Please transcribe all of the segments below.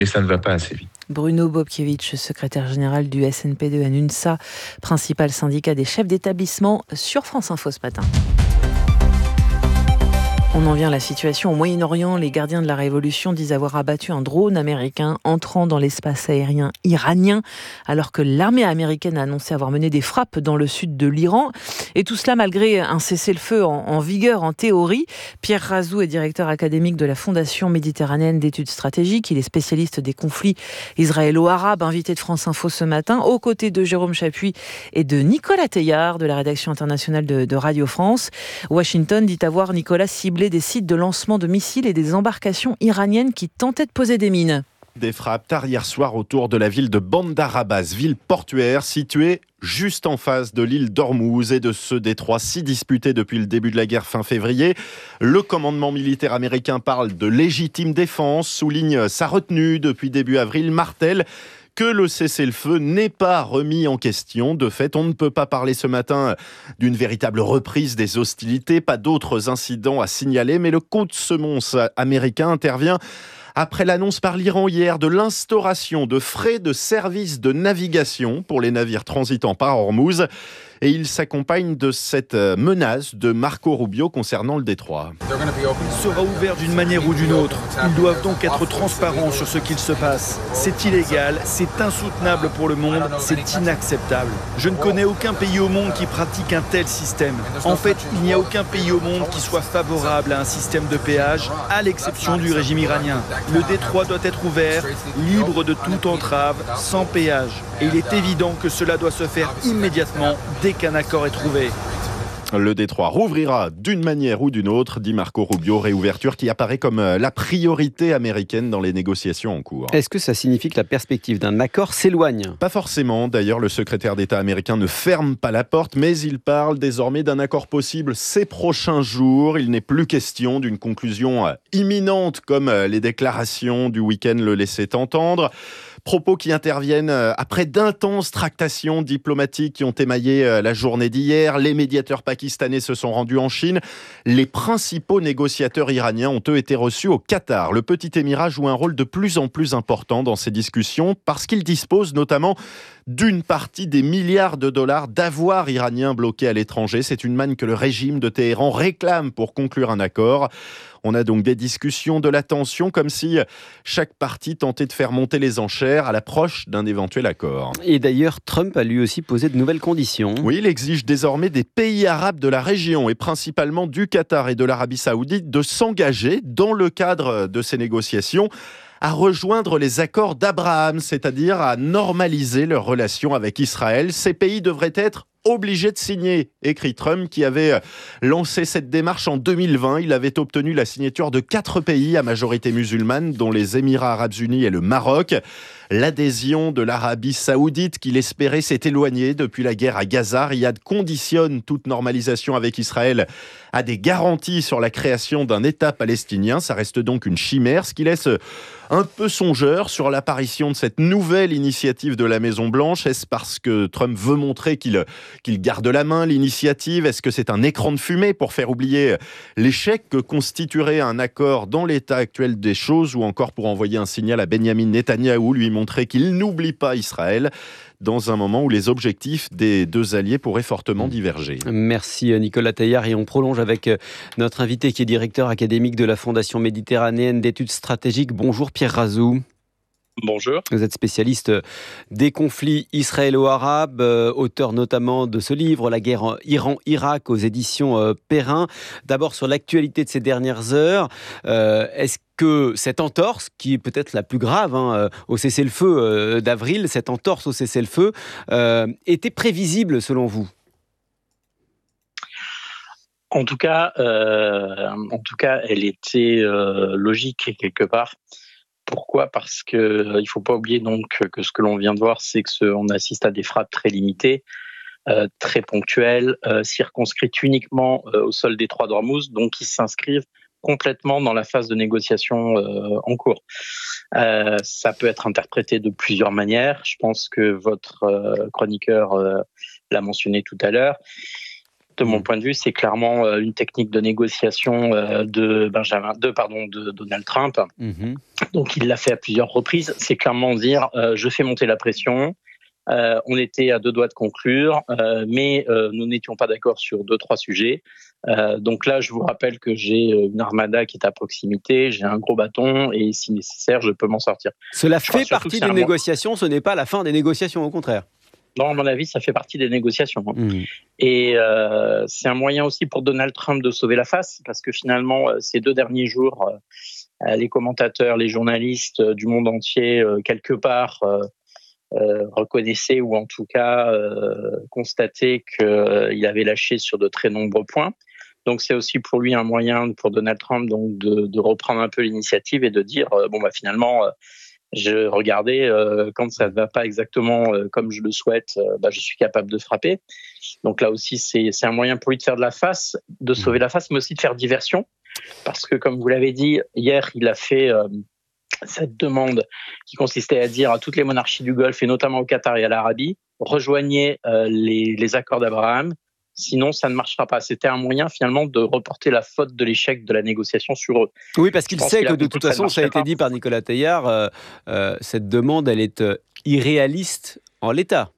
et ça ne va pas assez vite. Bruno Bobkiewicz, secrétaire général du SNP2-UNSA, principal syndicat des chefs d'établissement, sur France Info ce matin. On en vient à la situation au Moyen-Orient. Les gardiens de la Révolution disent avoir abattu un drone américain entrant dans l'espace aérien iranien, alors que l'armée américaine a annoncé avoir mené des frappes dans le sud de l'Iran. Et tout cela malgré un cessez-le-feu en vigueur en théorie. Pierre Razou est directeur académique de la Fondation méditerranéenne d'études stratégiques. Il est spécialiste des conflits israélo-arabes, invité de France Info ce matin, aux côtés de Jérôme Chapuis et de Nicolas Teillard de la rédaction internationale de Radio France. Washington dit avoir, Nicolas, ciblé des sites de lancement de missiles et des embarcations iraniennes qui tentaient de poser des mines. Des frappes tard hier soir autour de la ville de Bandar Abbas, ville portuaire située juste en face de l'île d'Ormuz et de ce détroit si disputé depuis le début de la guerre fin février. Le commandement militaire américain parle de légitime défense, souligne sa retenue depuis début avril, martèle que le cessez-le-feu n'est pas remis en question. De fait, on ne peut pas parler ce matin d'une véritable reprise des hostilités, pas d'autres incidents à signaler, mais le coup de semonce américain intervient après l'annonce par l'Iran hier de l'instauration de frais de service de navigation pour les navires transitant par Ormuz. Et il s'accompagne de cette menace de Marco Rubio concernant le détroit. Il sera ouvert d'une manière ou d'une autre. Ils doivent donc être transparents sur ce qu'il se passe. C'est illégal, c'est insoutenable pour le monde, c'est inacceptable. Je ne connais aucun pays au monde qui pratique un tel système. En fait, il n'y a aucun pays au monde qui soit favorable à un système de péage, à l'exception du régime iranien. Le détroit doit être ouvert, libre de toute entrave, sans péage. Et il est évident que cela doit se faire immédiatement dès qu'un accord est trouvé. Le détroit rouvrira d'une manière ou d'une autre, dit Marco Rubio, réouverture qui apparaît comme la priorité américaine dans les négociations en cours. Est-ce que ça signifie que la perspective d'un accord s'éloigne ? Pas forcément. D'ailleurs, le secrétaire d'État américain ne ferme pas la porte, mais il parle désormais d'un accord possible ces prochains jours. Il n'est plus question d'une conclusion imminente comme les déclarations du week-end le laissaient entendre. Propos qui interviennent après d'intenses tractations diplomatiques qui ont émaillé la journée d'hier. Les médiateurs pakistanais se sont rendus en Chine. Les principaux négociateurs iraniens ont eux été reçus au Qatar. Le petit émirat joue un rôle de plus en plus important dans ces discussions parce qu'il dispose notamment d'une partie des milliards de dollars d'avoirs iraniens bloqués à l'étranger. C'est une manne que le régime de Téhéran réclame pour conclure un accord. On a donc des discussions, de la tension, comme si chaque partie tentait de faire monter les enchères à l'approche d'un éventuel accord. Et d'ailleurs, Trump a lui aussi posé de nouvelles conditions. Oui, il exige désormais des pays arabes de la région, et principalement du Qatar et de l'Arabie Saoudite, de s'engager dans le cadre de ces négociations à rejoindre les accords d'Abraham, c'est-à-dire à normaliser leurs relations avec Israël. Ces pays devraient être obligé de signer, écrit Trump, qui avait lancé cette démarche en 2020. Il avait obtenu la signature de 4 pays à majorité musulmane, dont les Émirats arabes unis et le Maroc. L'adhésion de l'Arabie saoudite, qu'il espérait, s'est éloignée depuis la guerre à Gaza. Riyad conditionne toute normalisation avec Israël à des garanties sur la création d'un État palestinien. Ça reste donc une chimère, ce qui laisse un peu songeur sur l'apparition de cette nouvelle initiative de la Maison-Blanche. Est-ce parce que Trump veut montrer qu'il garde la main, l'initiative? Est-ce que c'est un écran de fumée pour faire oublier l'échec que constituerait un accord dans l'état actuel des choses, ou encore pour envoyer un signal à Benyamin Netanyahou, lui montrer qu'il n'oublie pas Israël dans un moment où les objectifs des deux alliés pourraient fortement diverger. Merci Nicolas Teillard, et on prolonge avec notre invité qui est directeur académique de la Fondation méditerranéenne d'études stratégiques. Bonjour Pierre Razou. Bonjour. Vous êtes spécialiste des conflits israélo-arabes, auteur notamment de ce livre, La guerre Iran-Irak, aux éditions Perrin. D'abord sur l'actualité de ces dernières heures, est-ce que cette entorse, qui est peut-être la plus grave au cessez-le-feu d'avril, cette entorse au cessez-le-feu, était prévisible selon vous ? En tout cas, elle était logique quelque part. Pourquoi ? Parce que il faut pas oublier donc que ce que l'on vient de voir, c'est que on assiste à des frappes très limitées, très ponctuelles, circonscrites uniquement au sol détroit d'Ormuz, donc qui s'inscrivent complètement dans la phase de négociation en cours. Ça peut être interprété de plusieurs manières. Je pense que votre chroniqueur l'a mentionné tout à l'heure. de mon point de vue, c'est clairement une technique de négociation de Donald Trump. Donc, il l'a fait à plusieurs reprises. C'est clairement dire je fais monter la pression. On était à 2 doigts de conclure, mais nous n'étions pas d'accord sur 2-3 sujets. Donc là, je vous rappelle que j'ai une armada qui est à proximité, j'ai un gros bâton et si nécessaire, je peux m'en sortir. Cela fait partie des négociations, ce n'est pas la fin des négociations, au contraire. Non, à mon avis, ça fait partie des négociations. Et c'est un moyen aussi pour Donald Trump de sauver la face, parce que finalement, ces 2 derniers jours, les commentateurs, les journalistes du monde entier, quelque part, reconnaissaient ou en tout cas constataient qu'il avait lâché sur de très nombreux points. Donc c'est aussi pour lui un moyen pour Donald Trump donc de reprendre un peu l'initiative et de dire finalement je regardais quand ça ne va pas exactement comme je le souhaite, je suis capable de frapper. Donc là aussi c'est un moyen pour lui de faire de la face, de sauver la face, mais aussi de faire diversion, parce que comme vous l'avez dit hier, il a fait cette demande qui consistait à dire à toutes les monarchies du Golfe et notamment au Qatar et à l'Arabie, rejoignez les accords d'Abraham, sinon ça ne marchera pas. C'était un moyen finalement de reporter la faute de l'échec de la négociation sur eux. Oui, parce qu'il sait que de toute façon, ça a été dit par Nicolas Teilhard, cette demande, elle est irréaliste en l'état.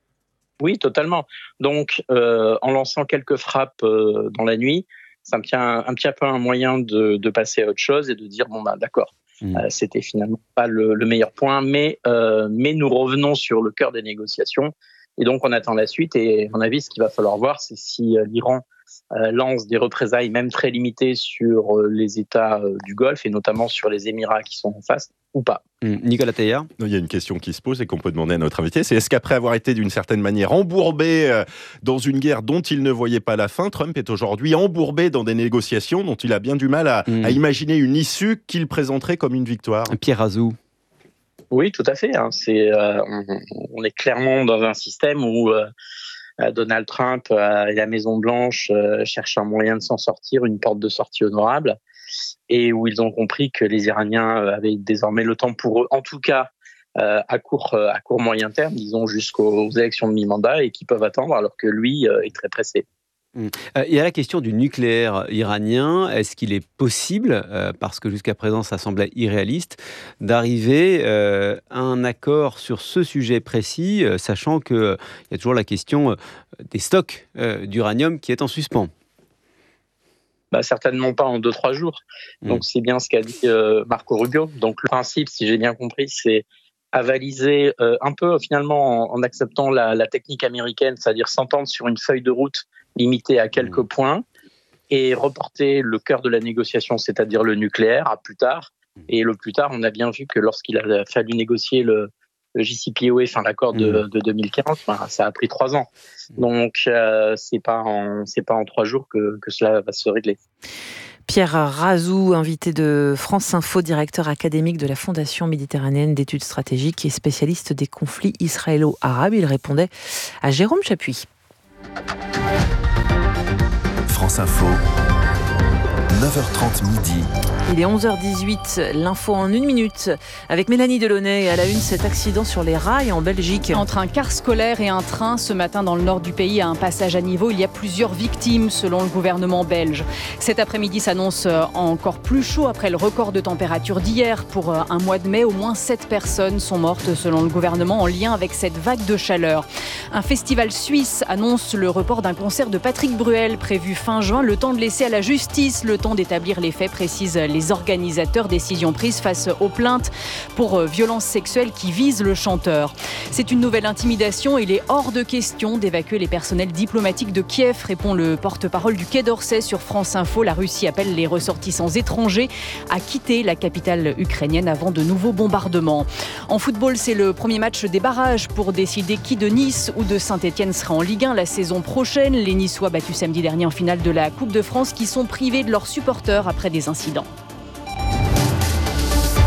Oui, totalement. Donc, en lançant quelques frappes dans la nuit, ça me tient un petit peu un moyen de passer à autre chose et de dire d'accord. C'était finalement pas le meilleur point, mais nous revenons sur le cœur des négociations et donc on attend la suite. Et à mon avis, ce qu'il va falloir voir, c'est si l'Iran lance des représailles même très limitées sur les États du Golfe et notamment sur les Émirats qui sont en face ou pas. Nicolas Teilhard. Il y a une question qui se pose et qu'on peut demander à notre invité, c'est est-ce qu'après avoir été d'une certaine manière embourbé dans une guerre dont il ne voyait pas la fin, Trump est aujourd'hui embourbé dans des négociations dont il a bien du mal à imaginer une issue qu'il présenterait comme une victoire? Pierre Razou. Oui, tout à fait. On est clairement dans un système où Donald Trump et la Maison-Blanche cherchent un moyen de s'en sortir, une porte de sortie honorable, et où ils ont compris que les Iraniens avaient désormais le temps pour eux, en tout cas à court moyen terme, disons jusqu'aux élections de mi-mandat, et qui peuvent attendre alors que lui est très pressé. Il y a la question du nucléaire iranien. Est-ce qu'il est possible, parce que jusqu'à présent ça semblait irréaliste, d'arriver à un accord sur ce sujet précis, sachant qu'il y a toujours la question des stocks d'uranium qui est en suspens? Certainement pas en 2-3 jours. Donc c'est bien ce qu'a dit Marco Rubio. Donc le principe, si j'ai bien compris, c'est avaliser un peu finalement en acceptant la technique américaine, c'est-à-dire s'entendre sur une feuille de route limitée à quelques points et reporter le cœur de la négociation, c'est-à-dire le nucléaire, à plus tard. Et le plus tard, on a bien vu que lorsqu'il a fallu négocier le JCPOA, l'accord de 2015, ça a pris 3 ans. Donc c'est pas en 3 jours que cela va se régler. Pierre Razou, invité de France Info, directeur académique de la Fondation méditerranéenne d'études stratégiques et spécialiste des conflits israélo-arabes. Il répondait à Jérôme Chapuis. France Info, 9h30 midi. Il est 11h18, l'info en 1 minute avec Mélanie Delaunay. À la une, cet accident sur les rails en Belgique. Entre un car scolaire et un train, ce matin dans le nord du pays, à un passage à niveau, il y a plusieurs victimes selon le gouvernement belge. Cet après-midi s'annonce encore plus chaud après le record de température d'hier. Pour un mois de mai, au moins 7 personnes sont mortes selon le gouvernement en lien avec cette vague de chaleur. Un festival suisse annonce le report d'un concert de Patrick Bruel prévu fin juin. Le temps de laisser à la justice le temps d'établir les faits, précisent les organisateurs. Décision prise face aux plaintes pour violences sexuelles qui visent le chanteur. C'est une nouvelle intimidation. Il est hors de question d'évacuer les personnels diplomatiques de Kiev, répond le porte-parole du Quai d'Orsay sur France Info. La Russie appelle les ressortissants étrangers à quitter la capitale ukrainienne avant de nouveaux bombardements. En football, c'est le premier match des barrages pour décider qui de Nice ou de Saint-Etienne sera en Ligue 1 la saison prochaine. Les Niçois battus samedi dernier en finale de la Coupe de France qui sont privés de leurs supporters après des incidents.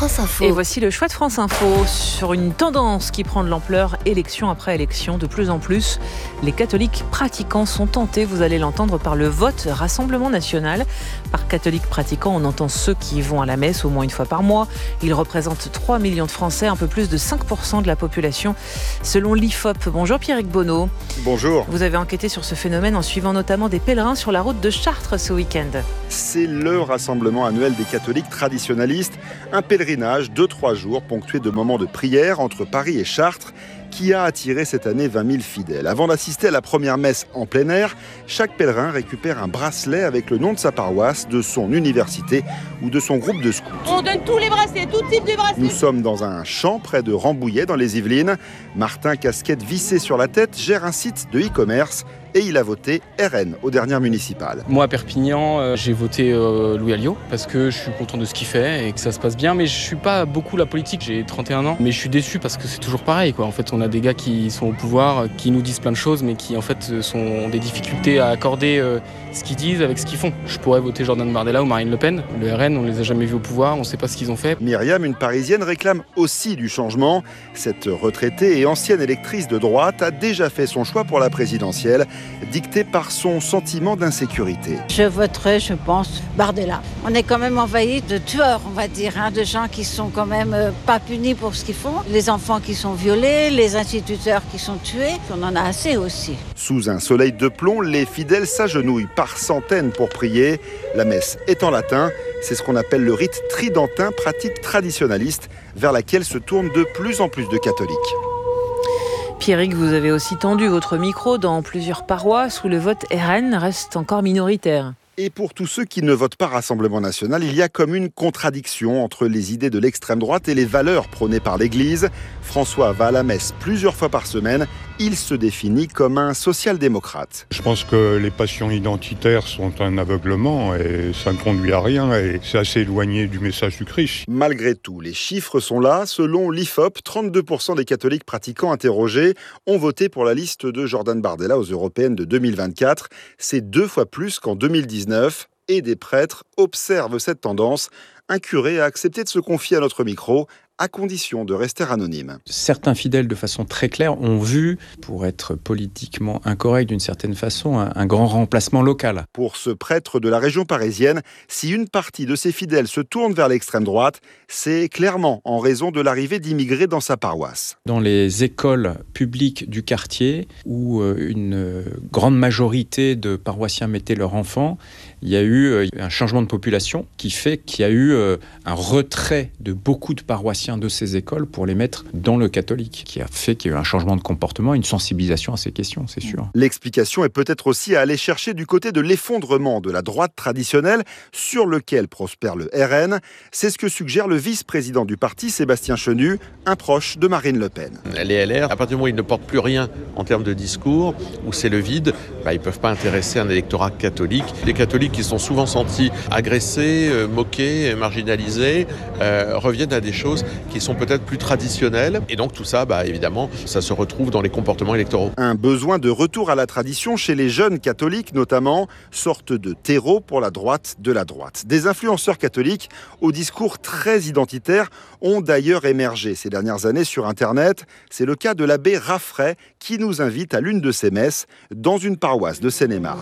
France Info. Et voici le choix de France Info sur une tendance qui prend de l'ampleur élection après élection. De plus en plus, les catholiques pratiquants sont tentés, vous allez l'entendre, par le vote Rassemblement National. Par catholiques pratiquants, on entend ceux qui vont à la messe au moins une fois par mois. Ils représentent 3 millions de Français, un peu plus de 5% de la population, selon l'IFOP. Bonjour Pierrick Bonneau. Bonjour. Vous avez enquêté sur ce phénomène en suivant notamment des pèlerins sur la route de Chartres ce week-end. C'est le rassemblement annuel des catholiques traditionnalistes, un pèlerinage de 3 jours ponctué de moments de prière entre Paris et Chartres qui a attiré cette année 20 000 fidèles. Avant d'assister à la première messe en plein air, chaque pèlerin récupère un bracelet avec le nom de sa paroisse, de son université ou de son groupe de scouts. On donne tous les bracelets, tout type de bracelets. Nous sommes dans un champ près de Rambouillet dans les Yvelines. Martin, casquette vissée sur la tête, gère un site de e-commerce et il a voté RN aux dernières municipales. Moi à Perpignan, j'ai voté Louis Alliot parce que je suis content de ce qu'il fait et que ça se passe bien, mais je suis pas beaucoup la politique, j'ai 31 ans, mais je suis déçu parce que c'est toujours pareil, quoi. En fait, on a des gars qui sont au pouvoir, qui nous disent plein de choses, mais qui en fait ont des difficultés à accorder ce qu'ils disent avec ce qu'ils font. Je pourrais voter Jordan Bardella ou Marine Le Pen. Le RN, on les a jamais vus au pouvoir, on sait pas ce qu'ils ont fait. Myriam, une Parisienne, réclame aussi du changement. Cette retraitée et ancienne électrice de droite a déjà fait son choix pour la présidentielle, dicté par son sentiment d'insécurité. Je voterai, je pense, Bardella. On est quand même envahi de tueurs, on va dire, de gens qui sont quand même pas punis pour ce qu'ils font. Les enfants qui sont violés, les instituteurs qui sont tués, on en a assez aussi. Sous un soleil de plomb, les fidèles s'agenouillent par centaines pour prier. La messe est en latin, c'est ce qu'on appelle le rite tridentin, pratique traditionnaliste, vers laquelle se tournent de plus en plus de catholiques. Pierrick, vous avez aussi tendu votre micro dans plusieurs paroisses où le vote RN reste encore minoritaire. Et pour tous ceux qui ne votent pas Rassemblement National, il y a comme une contradiction entre les idées de l'extrême droite et les valeurs prônées par l'Église. François va à la messe plusieurs fois par semaine. Il se définit comme un social-démocrate. Je pense que les passions identitaires sont un aveuglement et ça ne conduit à rien et c'est assez éloigné du message du Christ. Malgré tout, les chiffres sont là. Selon l'IFOP, 32% des catholiques pratiquants interrogés ont voté pour la liste de Jordan Bardella aux Européennes de 2024. C'est 2 fois plus qu'en 2019. Et des prêtres observent cette tendance. Un curé a accepté de se confier à notre micro, à condition de rester anonyme. Certains fidèles, de façon très claire, ont vu, pour être politiquement incorrect d'une certaine façon, un grand remplacement local. Pour ce prêtre de la région parisienne, si une partie de ses fidèles se tourne vers l'extrême droite, c'est clairement en raison de l'arrivée d'immigrés dans sa paroisse. Dans les écoles publiques du quartier, où une grande majorité de paroissiens mettaient leurs enfants, il y a eu un changement de population qui fait qu'il y a eu un retrait de beaucoup de paroissiens de ces écoles pour les mettre dans le catholique, qui a fait qu'il y a eu un changement de comportement, une sensibilisation à ces questions, c'est sûr. L'explication est peut-être aussi à aller chercher du côté de l'effondrement de la droite traditionnelle sur lequel prospère le RN. C'est ce que suggère le vice-président du parti, Sébastien Chenu, un proche de Marine Le Pen. Les LR, à partir du moment où ils ne portent plus rien en termes de discours, où c'est le vide, ils ne peuvent pas intéresser un électorat catholique. Les catholiques qui sont souvent sentis agressés, moqués, marginalisés, reviennent à des choses qui sont peut-être plus traditionnelles. Et donc tout ça, évidemment, ça se retrouve dans les comportements électoraux. Un besoin de retour à la tradition chez les jeunes catholiques notamment, sorte de terreau pour la droite de la droite. Des influenceurs catholiques au discours très identitaire ont d'ailleurs émergé ces dernières années sur Internet. C'est le cas de l'abbé Raffray qui nous invite à l'une de ses messes dans une paroisse de Seine-et-Marne.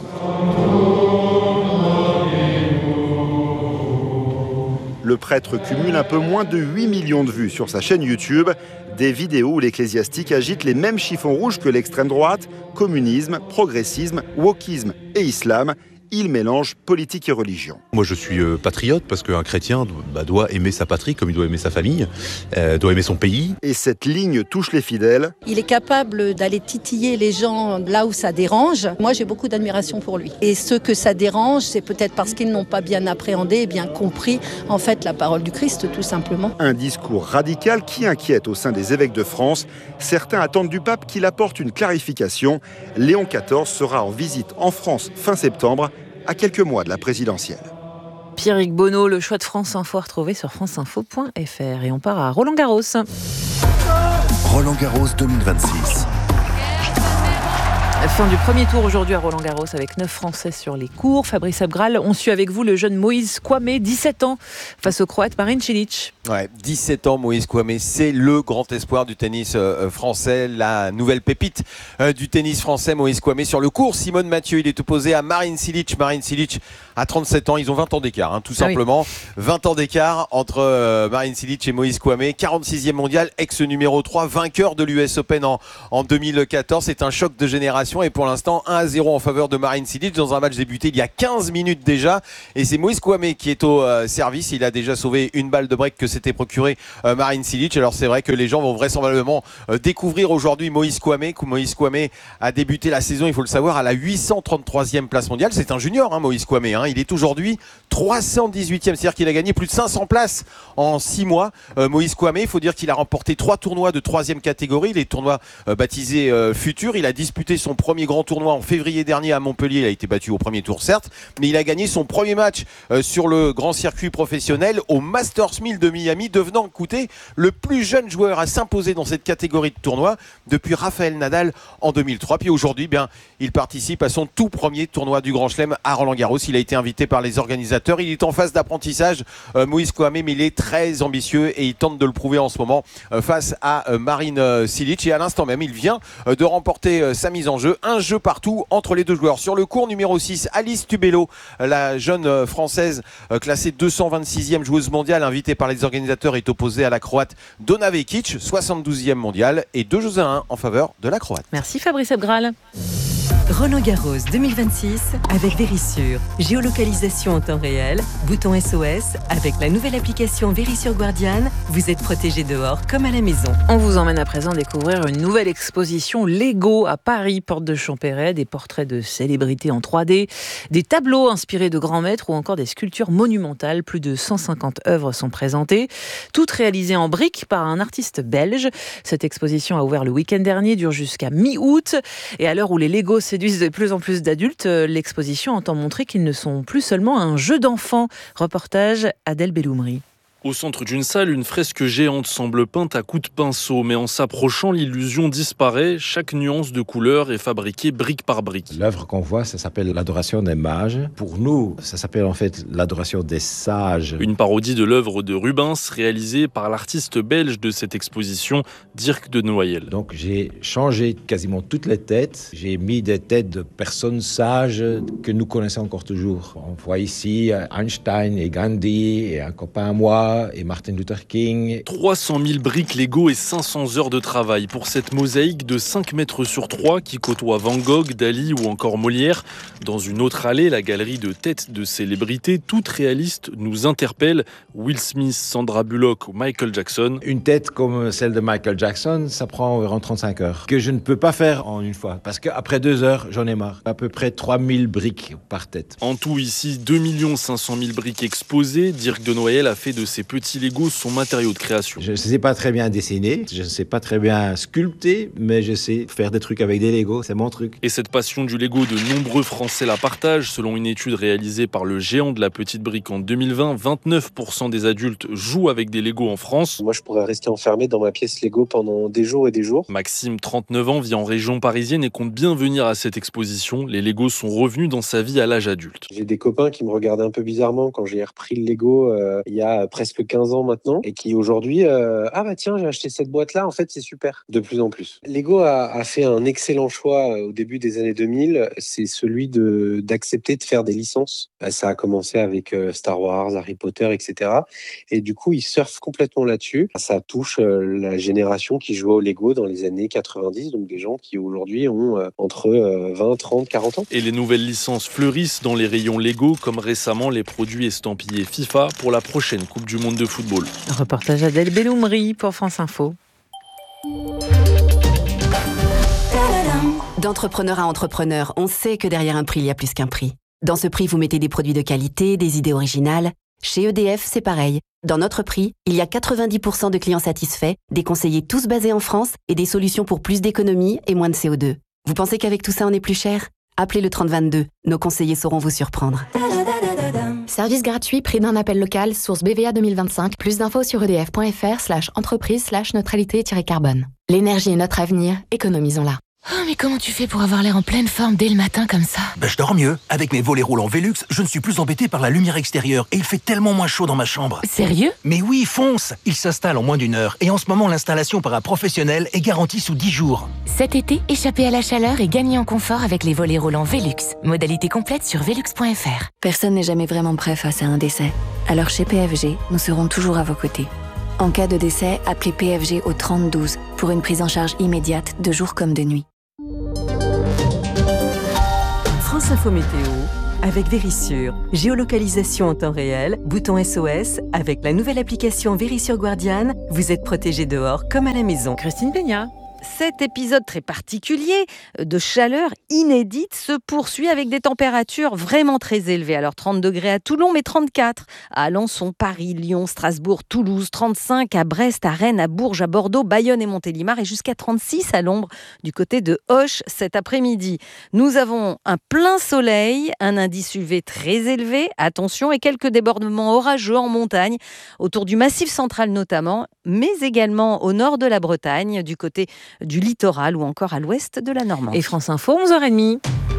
Le prêtre cumule un peu moins de 8 millions de vues sur sa chaîne YouTube. Des vidéos où l'ecclésiastique agite les mêmes chiffons rouges que l'extrême droite, communisme, progressisme, wokisme et islam. Il mélange politique et religion. Moi je suis patriote parce qu'un chrétien doit aimer sa patrie comme il doit aimer sa famille, doit aimer son pays. Et cette ligne touche les fidèles. Il est capable d'aller titiller les gens là où ça dérange. Moi j'ai beaucoup d'admiration pour lui. Et ceux que ça dérange, c'est peut-être parce qu'ils n'ont pas bien appréhendé et bien compris en fait la parole du Christ tout simplement. Un discours radical qui inquiète au sein des évêques de France. Certains attendent du pape qu'il apporte une clarification. Léon XIV sera en visite en France fin septembre, à quelques mois de la présidentielle. Pierrick Bonneau, le choix de France Info à retrouver sur franceinfo.fr. Et on part à Roland-Garros. Roland-Garros 2026. Fin du premier tour aujourd'hui à Roland-Garros avec 9 Français sur les cours. Fabrice Abgral, on suit avec vous le jeune Moïse Kouamé, 17 ans, face au Croate Marin Cilic. Ouais, 17 ans, Moïse Kouamé, c'est le grand espoir du tennis français, la nouvelle pépite du tennis français, Moïse Kouamé. Sur le cours, Simone Mathieu, il est opposé à Marin Cilic. Marin Cilic a 37 ans, ils ont 20 ans d'écart, tout simplement. Oui. 20 ans d'écart entre Marin Cilic et Moïse Kouamé, 46e mondial, ex-numéro 3, vainqueur de l'US Open en 2014. C'est un choc de génération et pour l'instant 1-0 en faveur de Marin Cilic dans un match débuté il y a 15 minutes déjà. Et c'est Moïse Kouamé qui est au service. Il a déjà sauvé une balle de break que s'était procuré Marin Cilic. Alors c'est vrai que les gens vont vraisemblablement découvrir aujourd'hui Moïse Kouamé. Moïse Kouamé a débuté la saison, il faut le savoir, à la 833e place mondiale. C'est un junior, Moïse Kouamé. Il est aujourd'hui 318e, c'est-à-dire qu'il a gagné plus de 500 places en 6 mois. Moïse Kouamé, il faut dire qu'il a remporté 3 tournois de 3e catégorie, les tournois baptisés Futur. Il a disputé son premier grand tournoi en février dernier à Montpellier. Il a été battu au premier tour, certes, mais il a gagné son premier match sur le grand circuit professionnel au Masters 1000 de Miami, devenant, écoutez, le plus jeune joueur à s'imposer dans cette catégorie de tournoi depuis Rafael Nadal en 2003. Puis aujourd'hui, il participe à son tout premier tournoi du Grand Chelem à Roland-Garros. Il a été invité par les organisateurs. Il est en phase d'apprentissage, Moïse Kouamé, mais il est très ambitieux et il tente de le prouver en ce moment face à Marin Cilic. Et à l'instant même, il vient de remporter sa mise en jeu. Un jeu partout entre les deux joueurs. Sur le court numéro 6, Alice Tubello, la jeune française classée 226e joueuse mondiale, invitée par les organisateurs, est opposée à la Croate Dona Vekic, 72e mondiale, et 2-1 en faveur de la Croate. Merci Fabrice Abgral. Roland-Garros 2026 avec Verisure. Géolocalisation en temps réel, bouton SOS. Avec la nouvelle application Verisure Guardian, vous êtes protégé dehors comme à la maison. On vous emmène à présent découvrir une nouvelle exposition Lego à Paris, porte de Champéret. Des portraits de célébrités en 3D, des tableaux inspirés de grands maîtres ou encore des sculptures monumentales. Plus de 150 œuvres sont présentées, toutes réalisées en briques par un artiste belge. Cette exposition a ouvert le week-end dernier, dure jusqu'à mi-août. Et à l'heure où les Lego séduisent de plus en plus d'adultes, l'exposition entend montrer qu'ils ne sont plus seulement un jeu d'enfants. Reportage Adèle Belloumri. Au centre d'une salle, une fresque géante semble peinte à coups de pinceau, mais en s'approchant, l'illusion disparaît. Chaque nuance de couleur est fabriquée brique par brique. L'œuvre qu'on voit, ça s'appelle l'Adoration des mages. Pour nous, ça s'appelle en fait l'Adoration des sages. Une parodie de l'œuvre de Rubens, réalisée par l'artiste belge de cette exposition, Dirk de Noël. Donc j'ai changé quasiment toutes les têtes. J'ai mis des têtes de personnes sages que nous connaissons encore toujours. On voit ici Einstein et Gandhi et un copain à moi, et Martin Luther King. 300 000 briques Lego et 500 heures de travail pour cette mosaïque de 5 mètres sur 3 qui côtoie Van Gogh, Dali ou encore Molière. Dans une autre allée, la galerie de têtes de célébrités, toutes réalistes, nous interpelle. Will Smith, Sandra Bullock ou Michael Jackson. Une tête comme celle de Michael Jackson, ça prend environ 35 heures. Que je ne peux pas faire en une fois, parce qu'après 2 heures, j'en ai marre. À peu près 3000 briques par tête. En tout, ici, 2 500 000 briques exposées. Dirk de Noël a fait de ces petits Legos son matériau de création. Je ne sais pas très bien dessiner, je ne sais pas très bien sculpter, mais je sais faire des trucs avec des Legos, c'est mon truc. Et cette passion du Lego, de nombreux Français la partagent. Selon une étude réalisée par le géant de la petite brique en 2020, 29% des adultes jouent avec des Legos en France. Moi, je pourrais rester enfermé dans ma pièce Lego pendant des jours et des jours. Maxime, 39 ans, vit en région parisienne et compte bien venir à cette exposition. Les Legos sont revenus dans sa vie à l'âge adulte. J'ai des copains qui me regardaient un peu bizarrement quand j'ai repris le Lego il y a presque 15 ans maintenant et qui aujourd'hui tiens, j'ai acheté cette boîte là, en fait c'est super. De plus en plus Lego a fait un excellent choix au début des années 2000, c'est celui d'accepter de faire des licences. Ça a commencé avec Star Wars, Harry Potter, etc. Et du coup ils surfent complètement là-dessus. Ça touche la génération qui jouait au Lego dans les années 90, donc des gens qui aujourd'hui ont entre 20, 30, 40 ans. Et les nouvelles licences fleurissent dans les rayons Lego, comme récemment les produits estampillés FIFA pour la prochaine Coupe du Monde de football. Reportage Adèle Belloumri pour France Info. D'entrepreneur à entrepreneur, on sait que derrière un prix, il y a plus qu'un prix. Dans ce prix, vous mettez des produits de qualité, des idées originales. Chez EDF, c'est pareil. Dans notre prix, il y a 90% de clients satisfaits, des conseillers tous basés en France et des solutions pour plus d'économies et moins de CO2. Vous pensez qu'avec tout ça, on est plus cher ? Appelez le 3022. Nos conseillers sauront vous surprendre. Service gratuit, prix d'un appel local, source BVA 2025. Plus d'infos sur edf.fr/entreprise/neutralité-carbone. L'énergie est notre avenir, économisons-la. Oh, mais comment tu fais pour avoir l'air en pleine forme dès le matin comme ça ? Je dors mieux. Avec mes volets roulants Velux, je ne suis plus embêté par la lumière extérieure et il fait tellement moins chaud dans ma chambre. Sérieux ? Mais oui, fonce ! Il s'installe en moins d'1 heure et en ce moment, l'installation par un professionnel est garantie sous 10 jours. Cet été, échappez à la chaleur et gagnez en confort avec les volets roulants Velux. Modalité complète sur velux.fr. Personne n'est jamais vraiment prêt face à un décès. Alors chez PFG, nous serons toujours à vos côtés. En cas de décès, appelez PFG au 3012 pour une prise en charge immédiate de jour comme de nuit. France Info Météo avec Vérissure. Géolocalisation en temps réel, bouton SOS. Avec la nouvelle application Vérissure Guardiane, vous êtes protégé dehors comme à la maison. Christine Peña. Cet épisode très particulier de chaleur inédite se poursuit avec des températures vraiment très élevées. Alors 30 degrés à Toulon, mais 34 à Alençon, Paris, Lyon, Strasbourg, Toulouse, 35 à Brest, à Rennes, à Bourges, à Bordeaux, Bayonne et Montélimar et jusqu'à 36 à l'ombre du côté de Auch cet après-midi. Nous avons un plein soleil, un indice UV très élevé, attention, et quelques débordements orageux en montagne, autour du Massif central notamment, mais également au nord de la Bretagne, du côté du littoral ou encore à l'ouest de la Normandie. Et France Info, 11h30.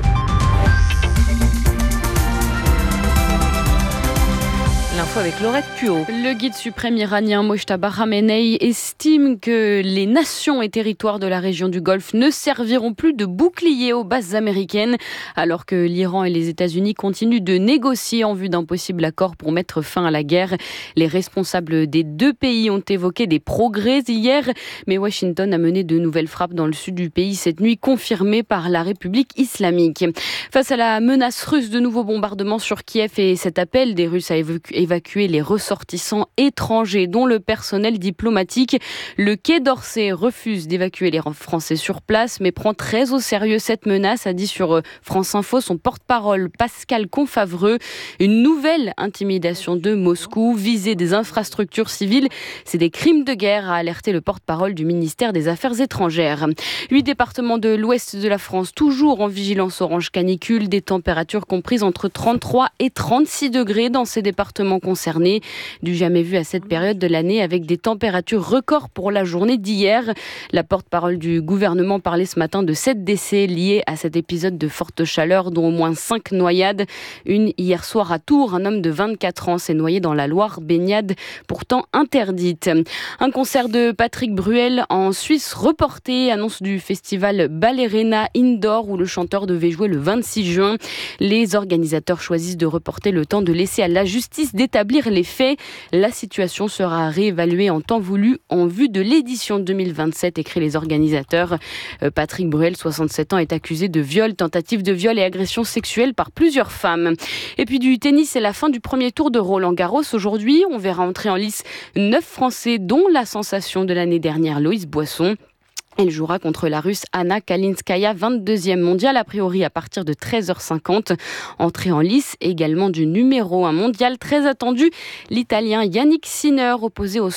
L'info avec Laurette Puot. Le guide suprême iranien Mojtaba Khamenei estime que les nations et territoires de la région du Golfe ne serviront plus de bouclier aux bases américaines, alors que l'Iran et les États-Unis continuent de négocier en vue d'un possible accord pour mettre fin à la guerre. Les responsables des deux pays ont évoqué des progrès hier, mais Washington a mené de nouvelles frappes dans le sud du pays cette nuit, confirmées par la République islamique. Face à la menace russe, de nouveaux bombardements sur Kiev et cet appel des Russes à évacuer les ressortissants étrangers, dont le personnel diplomatique. Le Quai d'Orsay refuse d'évacuer les Français sur place, mais prend très au sérieux cette menace, a dit sur France Info son porte-parole Pascal Confavreux. Une nouvelle intimidation de Moscou, viser des infrastructures civiles, c'est des crimes de guerre, a alerté le porte-parole du ministère des Affaires étrangères. 8 départements de l'ouest de la France, toujours en vigilance orange canicule, des températures comprises entre 33 et 36 degrés dans ces départements concernés. Du jamais vu à cette période de l'année, avec des températures records pour la journée d'hier. La porte-parole du gouvernement parlait ce matin de 7 décès liés à cet épisode de forte chaleur, dont au moins 5 noyades. Une hier soir à Tours, un homme de 24 ans s'est noyé dans la Loire, baignade pourtant interdite. Un concert de Patrick Bruel en Suisse reporté, annonce du festival Ballerina Indoor où le chanteur devait jouer le 26 juin. Les organisateurs choisissent de reporter le temps de laisser à la justice d'établir les faits. La situation sera réévaluée en temps voulu en vue de l'édition 2027, écrit les organisateurs. Patrick Bruel, 67 ans, est accusé de viol, tentative de viol et agression sexuelle par plusieurs femmes. Et puis du tennis, c'est la fin du premier tour de Roland-Garros. Aujourd'hui, on verra entrer en lice 9 Français, dont la sensation de l'année dernière, Loïs Boisson. Elle jouera contre la Russe Anna Kalinskaya, 22e mondiale, a priori à partir de 13h50. Entrée en lice également du numéro 1 mondial très attendu, l'Italien Yannick Sinner, opposé au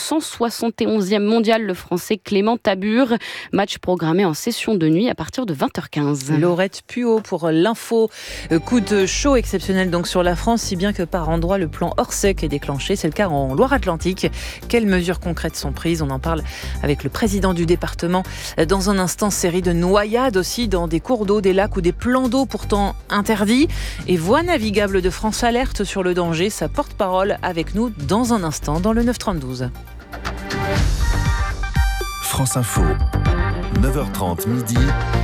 171e mondial, le Français Clément Tabur. Match programmé en session de nuit à partir de 20h15. Laurette Puot pour l'info. Coup de chaud exceptionnel donc sur la France, si bien que par endroits le plan Orsec est déclenché. C'est le cas en Loire-Atlantique. Quelles mesures concrètes sont prises ? On en parle avec le président du département. Dans un instant, série de noyades aussi dans des cours d'eau, des lacs ou des plans d'eau pourtant interdits. Et Voies navigables de France alerte sur le danger. Sa porte-parole avec nous dans un instant dans le 9-32. France Info, 9h30 midi.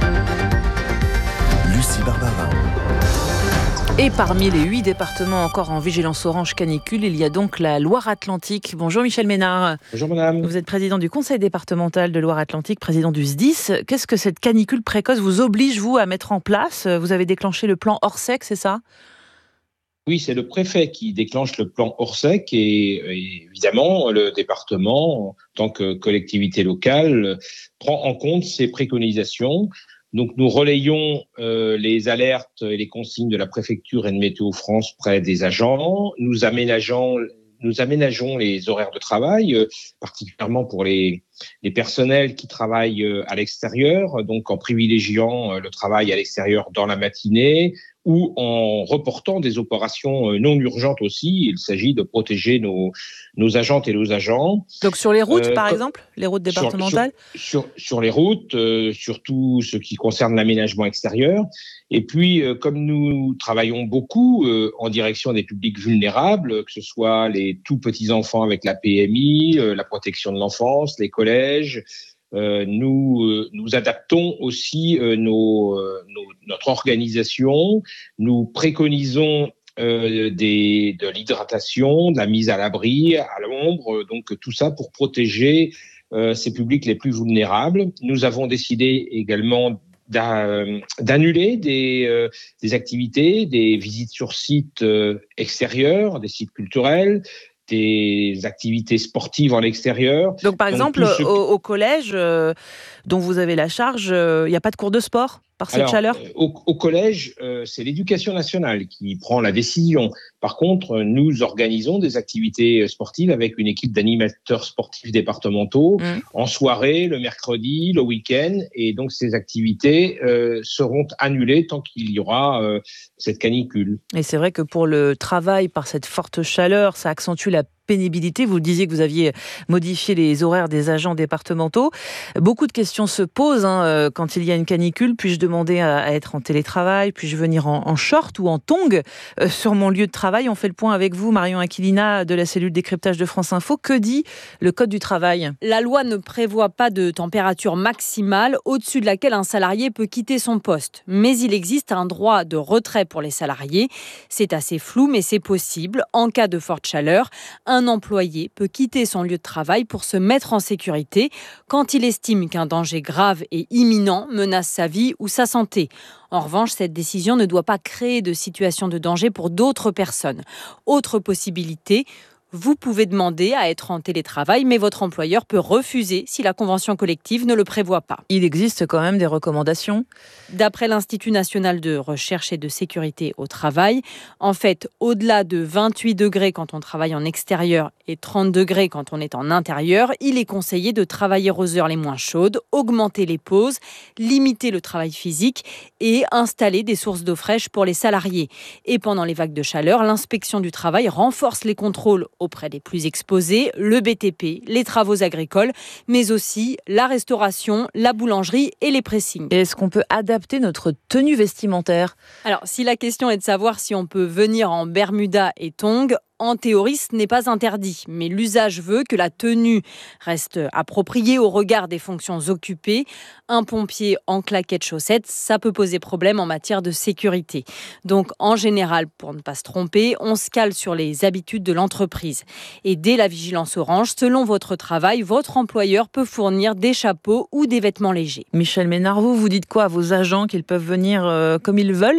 Lucie Barbara. Et parmi les 8 départements encore en vigilance orange canicule, il y a donc la Loire-Atlantique. Bonjour Michel Ménard. Bonjour madame. Vous êtes président du conseil départemental de Loire-Atlantique, président du SDIS. Qu'est-ce que cette canicule précoce vous oblige, vous, à mettre en place ? Vous avez déclenché le plan Orsec, c'est ça ? Oui, c'est le préfet qui déclenche le plan Orsec et évidemment, le département, en tant que collectivité locale, prend en compte ces préconisations. Donc, nous relayons les alertes et les consignes de la préfecture et de Météo France près des agents. Nous aménageons les horaires de travail, particulièrement pour les personnels qui travaillent à l'extérieur, donc en privilégiant le travail à l'extérieur dans la matinée ou en reportant des opérations non urgentes aussi. Il s'agit de protéger nos agentes et nos agents. Donc sur les routes, par exemple, les routes départementales sur les routes, surtout ce qui concerne l'aménagement extérieur. Et puis, comme nous travaillons beaucoup en direction des publics vulnérables, que ce soit les tout petits enfants avec la PMI, la protection de l'enfance, les collèges, nous adaptons aussi notre organisation. Nous préconisons de l'hydratation, de la mise à l'abri, à l'ombre, donc tout ça pour protéger ces publics les plus vulnérables. Nous avons décidé également d'annuler des activités, des visites sur sites extérieurs, des sites culturels, des activités sportives en extérieur. Donc par exemple, au collège dont vous avez la charge, il n'y a pas de cours de sport par cette chaleur ? Au collège, c'est l'éducation nationale qui prend la décision. Par contre, nous organisons des activités sportives avec une équipe d'animateurs sportifs départementaux en soirée, le mercredi, le week-end. Et donc, ces activités seront annulées tant qu'il y aura cette canicule. Et c'est vrai que pour le travail, par cette forte chaleur, ça accentue la pénibilité. Vous disiez que vous aviez modifié les horaires des agents départementaux. Beaucoup de questions se posent quand il y a une canicule. Puis-je demander à être en télétravail ? Puis-je venir en short ou en tongs sur mon lieu de travail ? On fait le point avec vous, Marion Aquilina de la cellule décryptage de France Info. Que dit le Code du travail ? La loi ne prévoit pas de température maximale au-dessus de laquelle un salarié peut quitter son poste. Mais il existe un droit de retrait pour les salariés. C'est assez flou, mais c'est possible. En cas de forte chaleur, un employé peut quitter son lieu de travail pour se mettre en sécurité quand il estime qu'un danger grave et imminent menace sa vie ou sa santé. En revanche, cette décision ne doit pas créer de situation de danger pour d'autres personnes. Autre possibilité, vous pouvez demander à être en télétravail, mais votre employeur peut refuser si la convention collective ne le prévoit pas. Il existe quand même des recommandations ? D'après l'Institut national de recherche et de sécurité au travail, en fait, au-delà de 28 degrés quand on travaille en extérieur et 30 degrés quand on est en intérieur, il est conseillé de travailler aux heures les moins chaudes, augmenter les pauses, limiter le travail physique et installer des sources d'eau fraîche pour les salariés. Et pendant les vagues de chaleur, l'inspection du travail renforce les contrôles auprès des plus exposés, le BTP, les travaux agricoles, mais aussi la restauration, la boulangerie et les pressings. Et est-ce qu'on peut adapter notre tenue vestimentaire ? Alors, si la question est de savoir si on peut venir en Bermuda et tongs, en théorie, ce n'est pas interdit, mais l'usage veut que la tenue reste appropriée au regard des fonctions occupées. Un pompier en claquettes chaussettes, ça peut poser problème en matière de sécurité. Donc, en général, pour ne pas se tromper, on se cale sur les habitudes de l'entreprise. Et dès la vigilance orange, selon votre travail, votre employeur peut fournir des chapeaux ou des vêtements légers. Michel Ménard, vous dites quoi à vos agents, qu'ils peuvent venir comme ils veulent ?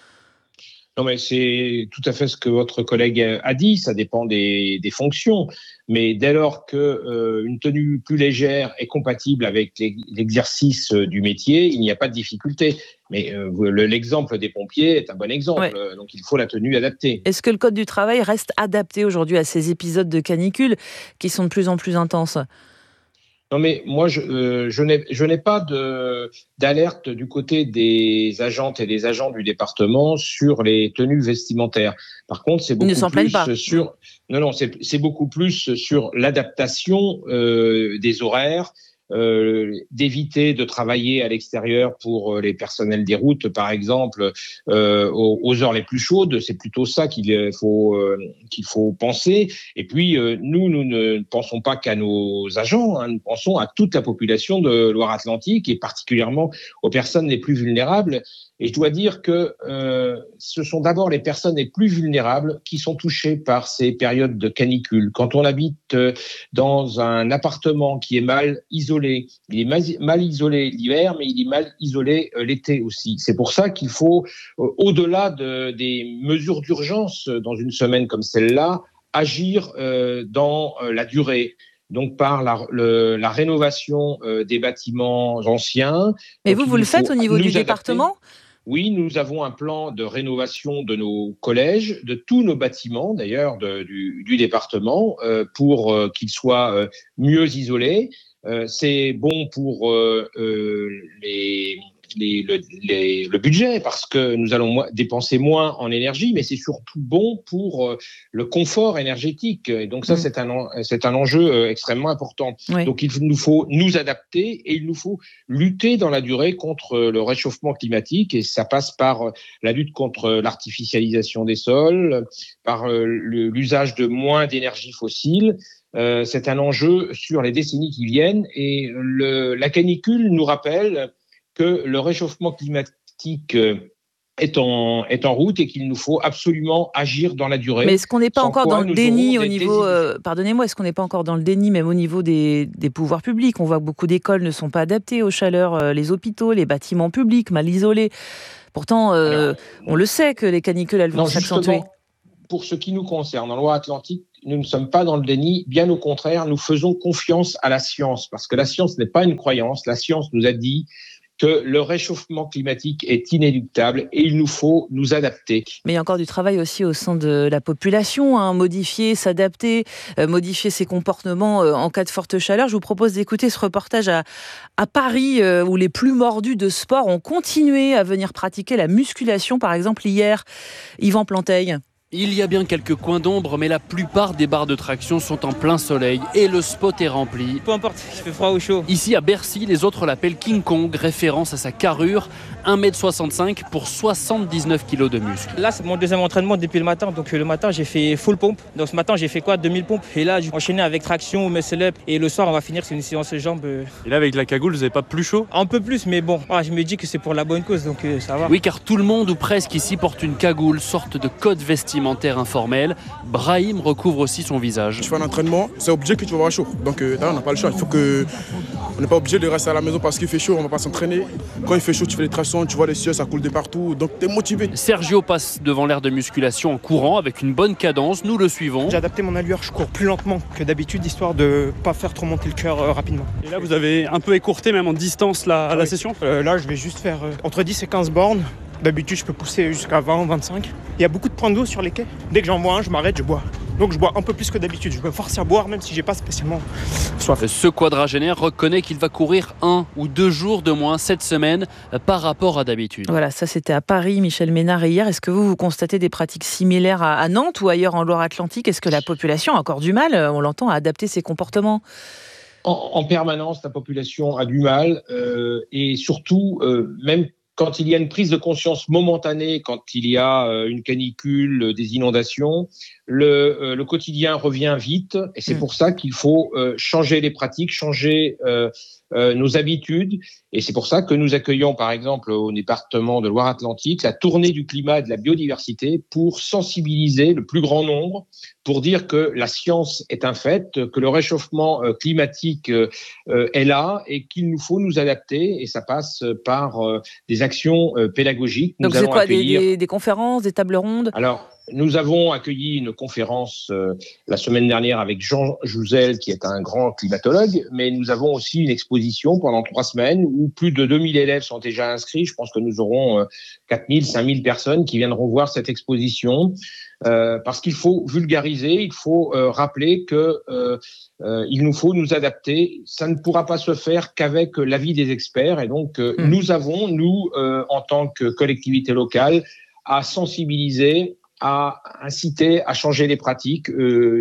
Non, mais c'est tout à fait ce que votre collègue a dit. Ça dépend des fonctions. Mais dès lors qu'une tenue plus légère est compatible avec l'exercice du métier, il n'y a pas de difficulté. Mais l'exemple des pompiers est un bon exemple. Ouais. Donc, il faut la tenue adaptée. Est-ce que le Code du travail reste adapté aujourd'hui à ces épisodes de canicule qui sont de plus en plus intenses ? Non, mais moi, je n'ai pas d'alerte du côté des agentes et des agents du département sur les tenues vestimentaires. Par contre, c'est beaucoup plus sur. Non, c'est beaucoup plus sur l'adaptation des horaires. D'éviter de travailler à l'extérieur pour les personnels des routes, par exemple, aux heures les plus chaudes. C'est plutôt ça qu'il faut penser. Et puis, nous ne pensons pas qu'à nos agents, nous pensons à toute la population de Loire-Atlantique et particulièrement aux personnes les plus vulnérables. Et je dois dire que ce sont d'abord les personnes les plus vulnérables qui sont touchées par ces périodes de canicule. Quand on habite dans un appartement qui est mal isolé, il est mal isolé l'hiver, mais il est mal isolé l'été aussi. C'est pour ça qu'il faut, au-delà des mesures d'urgence dans une semaine comme celle-là, agir dans la durée. Donc par la rénovation des bâtiments anciens. Mais vous le faites au niveau du département ? Oui, nous avons un plan de rénovation de nos collèges, de tous nos bâtiments d'ailleurs du département, pour qu'ils soient mieux isolés. C'est bon pour le budget parce que nous allons dépenser moins en énergie, mais c'est surtout bon pour le confort énergétique. Et donc ça, c'est un enjeu extrêmement important. Oui. Donc il nous faut nous adapter et il nous faut lutter dans la durée contre le réchauffement climatique, et ça passe par la lutte contre l'artificialisation des sols, par l'usage de moins d'énergie fossile. C'est un enjeu sur les décennies qui viennent, et la canicule nous rappelle que le réchauffement climatique est en route et qu'il nous faut absolument agir dans la durée. Mais est-ce qu'on n'est pas encore dans le déni au niveau... pardonnez-moi, est-ce qu'on n'est pas encore dans le déni même au niveau des pouvoirs publics ? On voit que beaucoup d'écoles ne sont pas adaptées aux chaleurs, les hôpitaux, les bâtiments publics mal isolés. Pourtant, on le sait que les canicules, elles vont s'accentuer. Pour ce qui nous concerne, en Loire-Atlantique, nous ne sommes pas dans le déni, bien au contraire, nous faisons confiance à la science, parce que la science n'est pas une croyance. La science nous a dit que le réchauffement climatique est inéluctable et il nous faut nous adapter. Mais il y a encore du travail aussi au sein de la population, modifier, s'adapter, modifier ses comportements en cas de forte chaleur. Je vous propose d'écouter ce reportage à Paris, où les plus mordus de sport ont continué à venir pratiquer la musculation, par exemple hier. Yvan Planteil. Il y a bien quelques coins d'ombre, mais la plupart des barres de traction sont en plein soleil et le spot est rempli. Peu importe, il fait froid ou chaud. Ici à Bercy, les autres l'appellent King Kong, référence à sa carrure, 1m65 pour 79 kg de muscles. Là, c'est mon deuxième entraînement depuis le matin. Donc le matin, j'ai fait full pompe. Donc ce matin, j'ai fait 2000 pompes. Et là, j'ai enchaîné avec traction, muscle up. Et le soir, on va finir sur une séance jambes. Et là, avec la cagoule, vous n'avez pas plus chaud ? Un peu plus, mais bon, je me dis que c'est pour la bonne cause, donc ça va. Oui, car tout le monde ou presque ici porte une cagoule, sorte de code vestimentaire informel. Brahim recouvre aussi son visage. Tu fais un entraînement, c'est obligé que tu vas avoir chaud. Donc là, on n'a pas le choix. On n'est pas obligé de rester à la maison parce qu'il fait chaud, on ne va pas s'entraîner. Quand il fait chaud, tu fais les tractions, tu vois les cieux, ça coule de partout. Donc tu es motivé. Sergio passe devant l'aire de musculation en courant avec une bonne cadence. Nous le suivons. J'ai adapté mon allure, je cours plus lentement que d'habitude, histoire de ne pas faire trop monter le cœur rapidement. Et là, vous avez un peu écourté même en distance la session ? Là, je vais juste faire entre 10 et 15 bornes. D'habitude, je peux pousser jusqu'à 20 ou 25. Il y a beaucoup de points d'eau sur les quais. Dès que j'en vois un, je m'arrête, je bois. Donc je bois un peu plus que d'habitude. Je me force à boire même si j'ai pas spécialement soif. Ce quadragénaire reconnaît qu'il va courir 1 ou 2 jours de moins cette semaine par rapport à d'habitude. Voilà, ça c'était à Paris, Michel Ménard hier. Est-ce que vous constatez des pratiques similaires à Nantes ou ailleurs en Loire-Atlantique ? Est-ce que la population a encore du mal, on l'entend, à adapter ses comportements ? En permanence, la population a du mal et surtout, même quand il y a une prise de conscience momentanée, quand il y a une canicule, des inondations, le quotidien revient vite et c'est pour ça qu'il faut changer les pratiques, changer nos habitudes. Et c'est pour ça que nous accueillons, par exemple, au département de Loire-Atlantique, la tournée du climat et de la biodiversité pour sensibiliser le plus grand nombre, pour dire que la science est un fait, que le réchauffement climatique est là et qu'il nous faut nous adapter. Et ça passe par des actions pédagogiques. Donc c'est quoi, des conférences, des tables rondes ? Alors, nous avons accueilli une conférence la semaine dernière avec Jean Jouzel, qui est un grand climatologue, mais nous avons aussi une exposition pendant 3 semaines où plus de 2000 élèves sont déjà inscrits. Je pense que nous aurons 4000, 5000 personnes qui viendront voir cette exposition parce qu'il faut vulgariser, il faut rappeler que il nous faut nous adapter. Ça ne pourra pas se faire qu'avec l'avis des experts et donc nous avons, en tant que collectivité locale, à sensibiliser, à inciter à changer les pratiques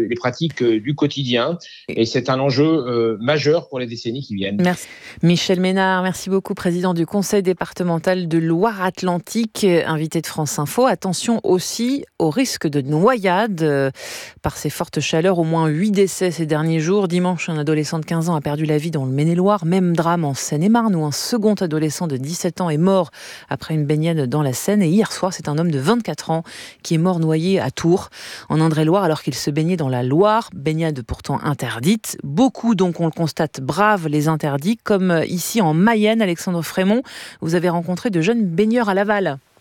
du quotidien. Et c'est un enjeu majeur pour les décennies qui viennent. Merci. Michel Ménard, merci beaucoup, président du Conseil départemental de Loire-Atlantique, invité de France Info. Attention aussi au risque de noyade par ces fortes chaleurs. Au moins 8 décès ces derniers jours. Dimanche, un adolescent de 15 ans a perdu la vie dans le Maine-et-Loire. Même drame en Seine-et-Marne, où un second adolescent de 17 ans est mort après une baignade dans la Seine. Et hier soir, c'est un homme de 24 ans qui est mort noyé à Tours, en Indre-et-Loire, alors qu'il se baignait dans la Loire, baignade pourtant interdite. Beaucoup, donc, on le constate, bravent les interdits, comme ici en Mayenne. Alexandre Frémont, vous avez rencontré de jeunes baigneurs à Laval.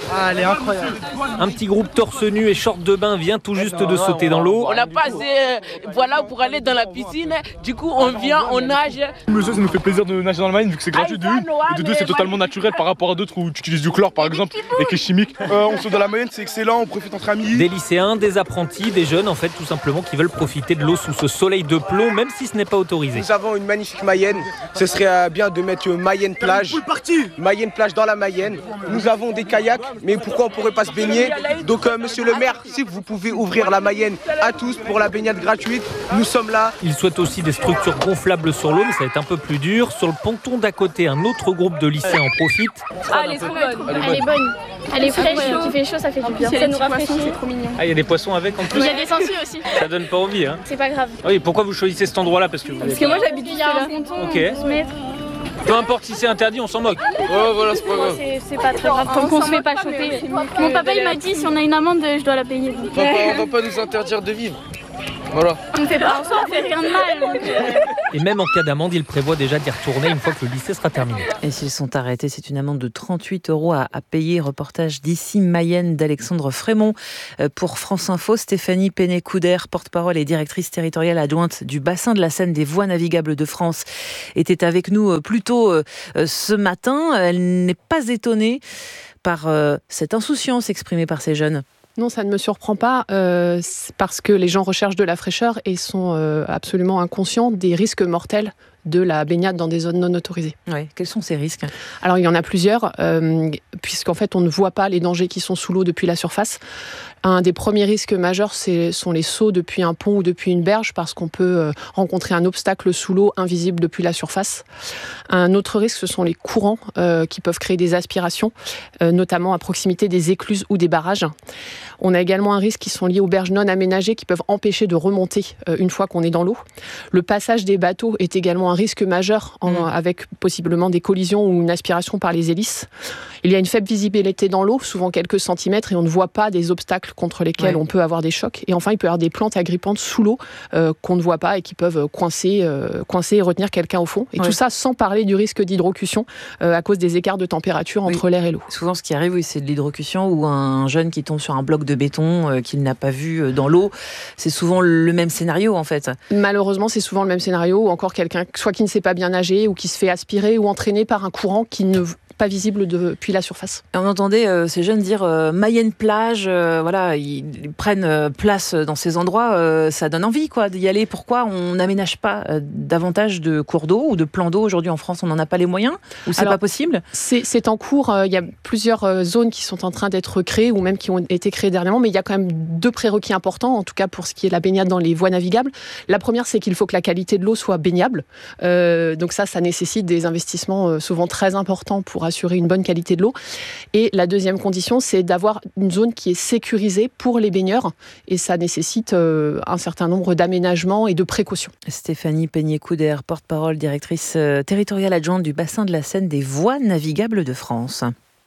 Ah, elle est incroyable. Un petit groupe torse nu et short de bain vient tout juste de sauter dans l'eau. On n'a pas assez pour aller dans la piscine. Du coup, on vient, on nage. Monsieur, ça nous fait plaisir de nager dans la marine vu que c'est gratuit de une. Et de deux, c'est totalement naturel par rapport à d'autres où tu utilises du chlore par exemple et qui est chimique. On saute dans la marine, c'est excellent, on profite entre amis. Des lycéens, des apprentis, des jeunes en fait tout simplement qui veulent profiter de l'eau sous ce soleil de plomb même si ce n'est pas autorisé. Nous avons une magnifique Mayenne. Ce serait bien de mettre Mayenne plage. Mayenne plage dans la Mayenne. Nous avons des kayaks, mais pourquoi on pourrait pas se baigner? Donc monsieur le maire, si vous pouvez ouvrir la Mayenne à tous pour la baignade gratuite, nous sommes là. Il souhaite aussi des structures gonflables sur l'eau, mais ça va être un peu plus dur. Sur le ponton d'à côté, un autre groupe de lycéens en profite. Ah, elle est trop bonne. Elle est bonne. Elle est fraîche, il fait chaud, ça fait du bien. Ça nous rafraîchit, c'est trop mignon. Ah, il y a des poissons avec en plus. Il y a des sangsues aussi. Ça donne pas envie, hein. C'est pas grave. Oui, pourquoi vous choisissez cet endroit-là? Parce que moi j'habite juste là. Ok. On peut se mettre. Peu importe si c'est interdit, on s'en moque. Oh voilà, c'est pas grave. C'est pas très grave, tant qu'on se fait pas choper. Mon papa il m'a dit si on a une amende, je dois la payer. On va pas nous interdire de vivre. Voilà. On fait pas en soi, on fait rien de mal. Et même en cas d'amende, il prévoit déjà d'y retourner une fois que le lycée sera terminé. Et s'ils sont arrêtés, c'est une amende de 38 € à payer. Reportage d'ici Mayenne d'Alexandre Frémont pour France Info. Stéphanie Péné-Couder, porte-parole et directrice territoriale adjointe du bassin de la Seine des voies navigables de France, était avec nous plus tôt ce matin. Elle n'est pas étonnée par cette insouciance exprimée par ces jeunes. Non, ça ne me surprend pas parce que les gens recherchent de la fraîcheur et sont absolument inconscients des risques mortels de la baignade dans des zones non autorisées. Ouais. Quels sont ces risques ? Alors, il y en a plusieurs, puisqu'en fait, on ne voit pas les dangers qui sont sous l'eau depuis la surface. Un des premiers risques majeurs, sont les sauts depuis un pont ou depuis une berge, parce qu'on peut rencontrer un obstacle sous l'eau invisible depuis la surface. Un autre risque, ce sont les courants qui peuvent créer des aspirations, notamment à proximité des écluses ou des barrages. On a également un risque qui sont liés aux berges non aménagées qui peuvent empêcher de remonter une fois qu'on est dans l'eau. Le passage des bateaux est également un risque majeur avec possiblement des collisions ou une aspiration par les hélices. Il y a une faible visibilité dans l'eau, souvent quelques centimètres, et on ne voit pas des obstacles contre lesquels on peut avoir des chocs. Et enfin, il peut y avoir des plantes agrippantes sous l'eau qu'on ne voit pas et qui peuvent coincer et retenir quelqu'un au fond. Et tout ça sans parler du risque d'hydrocution à cause des écarts de température entre l'air et l'eau. Souvent, ce qui arrive, c'est de l'hydrocution ou un jeune qui tombe sur un bloc de béton qu'il n'a pas vu dans l'eau. C'est souvent le même scénario, en fait. Malheureusement, c'est souvent le même scénario, ou encore quelqu'un soit qui ne sait pas bien nager ou qui se fait aspirer ou entraîner par un courant qui ne pas visible depuis la surface. On entendait ces jeunes dire Mayenne plage, voilà, ils prennent place dans ces endroits, ça donne envie d'y aller. Pourquoi on n'aménage pas davantage de cours d'eau ou de plans d'eau? Aujourd'hui en France, on n'en a pas les moyens ou c'est pas possible? C'est en cours, il y a plusieurs zones qui sont en train d'être créées ou même qui ont été créées dernièrement, mais il y a quand même deux prérequis importants, en tout cas pour ce qui est de la baignade dans les voies navigables. La première, c'est qu'il faut que la qualité de l'eau soit baignable. Donc ça nécessite des investissements souvent très importants pour assurer une bonne qualité de l'eau. Et la deuxième condition, c'est d'avoir une zone qui est sécurisée pour les baigneurs. Et ça nécessite un certain nombre d'aménagements et de précautions. Stéphanie Péné-Couder, porte-parole, directrice territoriale adjointe du bassin de la Seine des voies navigables de France.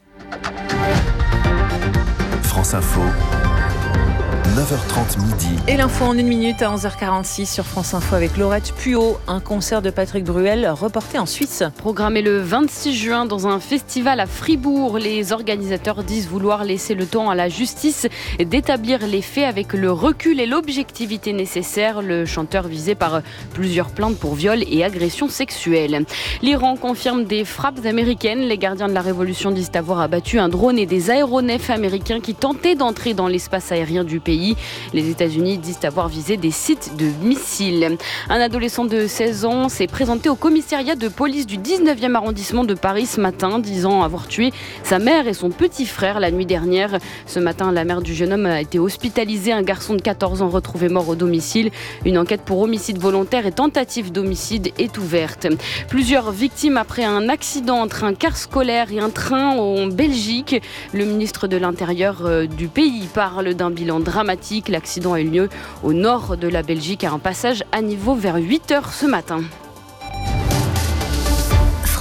France Info. 9h30 midi. Et l'info en 1 minute à 11h46 sur France Info avec Laurette Puot. Un concert de Patrick Bruel reporté en Suisse. Programmé le 26 juin dans un festival à Fribourg. Les organisateurs disent vouloir laisser le temps à la justice d'établir les faits avec le recul et l'objectivité nécessaires. Le chanteur visé par plusieurs plaintes pour viol et agression sexuelle. L'Iran confirme des frappes américaines. Les gardiens de la révolution disent avoir abattu un drone et des aéronefs américains qui tentaient d'entrer dans l'espace aérien du pays. Les États-Unis disent avoir visé des sites de missiles. Un adolescent de 16 ans s'est présenté au commissariat de police du 19e arrondissement de Paris ce matin, disant avoir tué sa mère et son petit frère la nuit dernière. Ce matin, la mère du jeune homme a été hospitalisée. Un garçon de 14 ans retrouvé mort au domicile. Une enquête pour homicide volontaire et tentative d'homicide est ouverte. Plusieurs victimes après un accident entre un car scolaire et un train en Belgique. Le ministre de l'Intérieur du pays parle d'un bilan dramatique. L'accident a eu lieu au nord de la Belgique à un passage à niveau vers 8h ce matin. France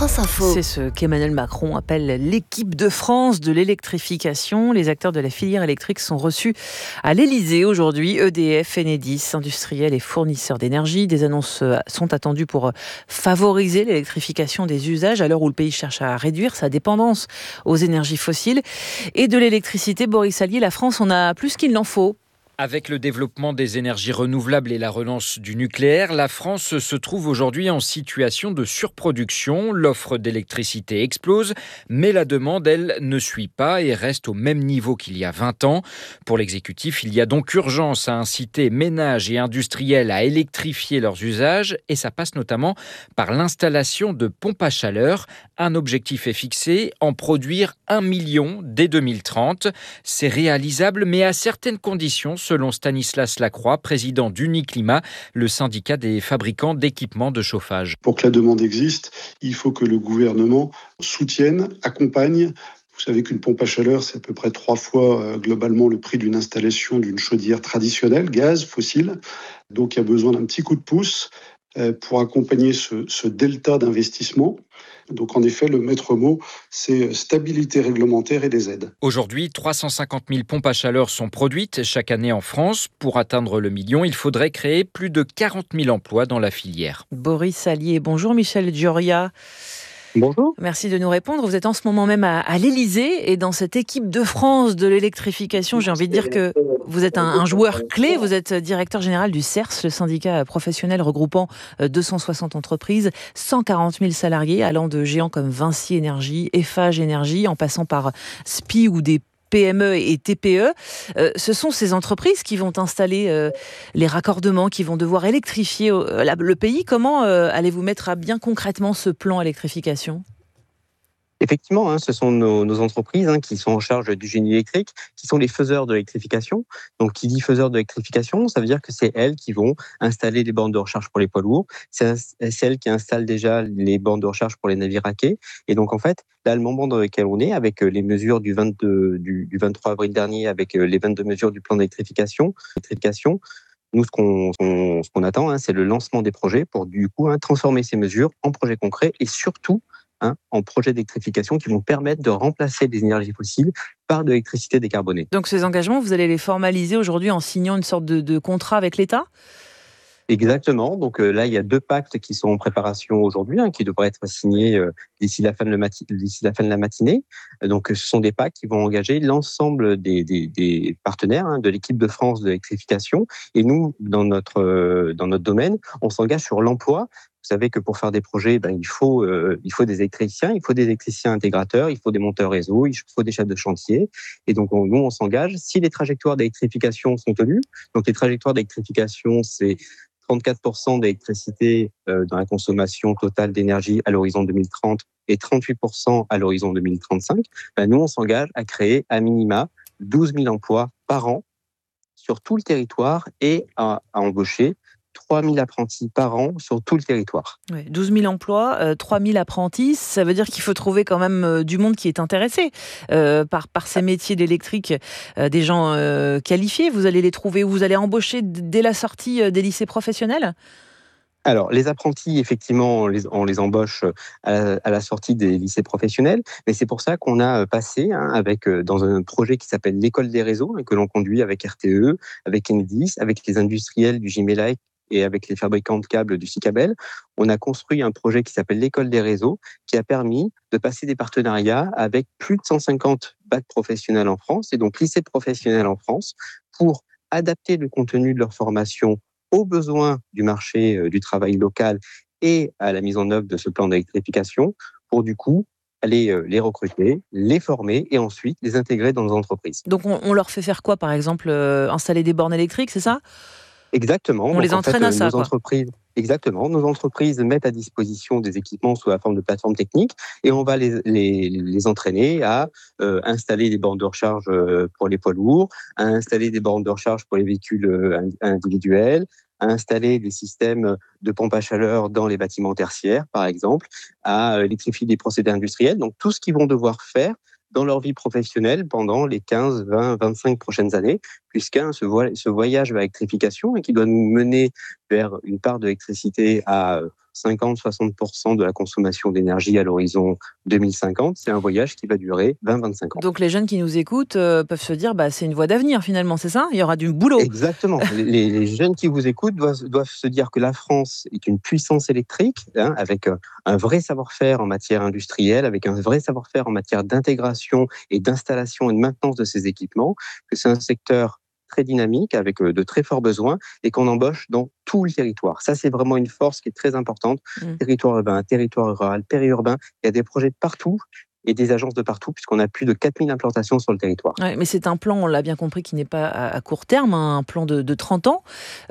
France Info. C'est ce qu'Emmanuel Macron appelle l'équipe de France de l'électrification. Les acteurs de la filière électrique sont reçus à l'Elysée aujourd'hui. EDF, Enedis, industriels et fournisseurs d'énergie. Des annonces sont attendues pour favoriser l'électrification des usages à l'heure où le pays cherche à réduire sa dépendance aux énergies fossiles. Et de l'électricité, Boris Allier, la France en a plus qu'il n'en faut. Avec le développement des énergies renouvelables et la relance du nucléaire, la France se trouve aujourd'hui en situation de surproduction. L'offre d'électricité explose, mais la demande, elle, ne suit pas et reste au même niveau qu'il y a 20 ans. Pour l'exécutif, il y a donc urgence à inciter ménages et industriels à électrifier leurs usages et ça passe notamment par l'installation de pompes à chaleur. Un objectif est fixé, en produire 1 million dès 2030. C'est réalisable, mais à certaines conditions, selon Stanislas Lacroix, président d'Uniclimat, le syndicat des fabricants d'équipements de chauffage. Pour que la demande existe, il faut que le gouvernement soutienne, accompagne. Vous savez qu'une pompe à chaleur, c'est à peu près 3 fois globalement le prix d'une installation d'une chaudière traditionnelle, gaz, fossile. Donc il y a besoin d'un petit coup de pouce pour accompagner ce delta d'investissement. Donc en effet, le maître mot, c'est stabilité réglementaire et des aides. Aujourd'hui, 350 000 pompes à chaleur sont produites chaque année en France. Pour atteindre le million, il faudrait créer plus de 40 000 emplois dans la filière. Boris Allier, bonjour Michel Gioria. Bonjour. Merci de nous répondre. Vous êtes en ce moment même à l'Elysée et dans cette équipe de France de l'électrification, j'ai envie de dire que vous êtes un joueur clé. Vous êtes directeur général du CERS, le syndicat professionnel regroupant 260 entreprises, 140 000 salariés, allant de géants comme Vinci Énergie, Eiffage Énergie, en passant par SPI ou des PME et TPE. Ce sont ces entreprises qui vont installer les raccordements, qui vont devoir électrifier le pays. Comment allez-vous mettre à bien concrètement ce plan électrification ? Effectivement, ce sont nos entreprises qui sont en charge du génie électrique, qui sont les faiseurs de l'électrification. Donc, qui dit faiseurs de l'électrification, ça veut dire que c'est elles qui vont installer les bornes de recharge pour les poids lourds. C'est elles qui installent déjà les bornes de recharge pour les navires à quai. Et donc, en fait, là, le moment dans lequel on est, avec les mesures du 23 avril dernier, avec les 22 mesures du plan d'électrification, nous, ce qu'on attend, c'est le lancement des projets pour, du coup, transformer ces mesures en projets concrets et surtout, en projets d'électrification qui vont permettre de remplacer les énergies fossiles par de l'électricité décarbonée. Donc ces engagements, vous allez les formaliser aujourd'hui en signant une sorte de contrat avec l'État ? Exactement. Donc là, il y a 2 pactes qui sont en préparation aujourd'hui, qui devraient être signés d'ici la fin de la matinée. Donc ce sont des pactes qui vont engager l'ensemble des partenaires de l'équipe de France de l'électrification. Et nous, dans notre domaine, on s'engage sur l'emploi. Vous savez que pour faire des projets, il faut des électriciens, il faut des électriciens intégrateurs, il faut des monteurs réseau, il faut des chefs de chantier. Et donc, nous, on s'engage. Si les trajectoires d'électrification sont tenues, donc les trajectoires d'électrification, c'est 34% d'électricité dans la consommation totale d'énergie à l'horizon 2030 et 38% à l'horizon 2035, nous, on s'engage à créer à minima 12 000 emplois par an sur tout le territoire et à embaucher 3 000 apprentis par an sur tout le territoire. Ouais, 12 000 emplois, 3 000 apprentis, ça veut dire qu'il faut trouver quand même du monde qui est intéressé par ces métiers d'électrique, des gens qualifiés. Vous allez les trouver ou vous allez embaucher dès la sortie des lycées professionnels ? Alors, les apprentis, effectivement, on les embauche à la sortie des lycées professionnels, mais c'est pour ça qu'on a passé dans un projet qui s'appelle l'école des réseaux, que l'on conduit avec RTE, avec Enedis, avec les industriels du Gimela et avec les fabricants de câbles du Sicabel. On a construit un projet qui s'appelle l'école des réseaux, qui a permis de passer des partenariats avec plus de 150 bacs professionnels en France, et donc lycées professionnels en France, pour adapter le contenu de leur formation aux besoins du marché du travail local et à la mise en œuvre de ce plan d'électrification pour du coup aller les recruter, les former et ensuite les intégrer dans nos entreprises. Donc on leur fait faire quoi par exemple installer des bornes électriques, c'est ça ? Exactement. On les entraîne à ça, quoi. Exactement. Nos entreprises mettent à disposition des équipements sous la forme de plateformes techniques et on va les entraîner à installer des bornes de recharge pour les poids lourds, à installer des bornes de recharge pour les véhicules individuels, à installer des systèmes de pompe à chaleur dans les bâtiments tertiaires, par exemple, à électrifier des procédés industriels. Donc, tout ce qu'ils vont devoir faire dans leur vie professionnelle pendant les 15, 20, 25 prochaines années, ce voyage vers l'électrification qui doit nous mener vers une part d'électricité à 50-60% de la consommation d'énergie à l'horizon 2050. C'est un voyage qui va durer 20-25 ans. Donc les jeunes qui nous écoutent peuvent se dire c'est une voie d'avenir finalement, c'est ça ? Il y aura du boulot. Exactement. Les jeunes qui vous écoutent doivent se dire que la France est une puissance électrique, avec un vrai savoir-faire en matière industrielle, avec un vrai savoir-faire en matière d'intégration et d'installation et de maintenance de ces équipements, que c'est un secteur très dynamique, avec de très forts besoins, et qu'on embauche dans tout le territoire. Ça, c'est vraiment une force qui est très importante. Territoire urbain, territoire rural, périurbain, il y a des projets de partout et des agences de partout, puisqu'on a plus de 4000 implantations sur le territoire. Ouais, mais c'est un plan, on l'a bien compris, qui n'est pas à court terme, un plan de 30 ans,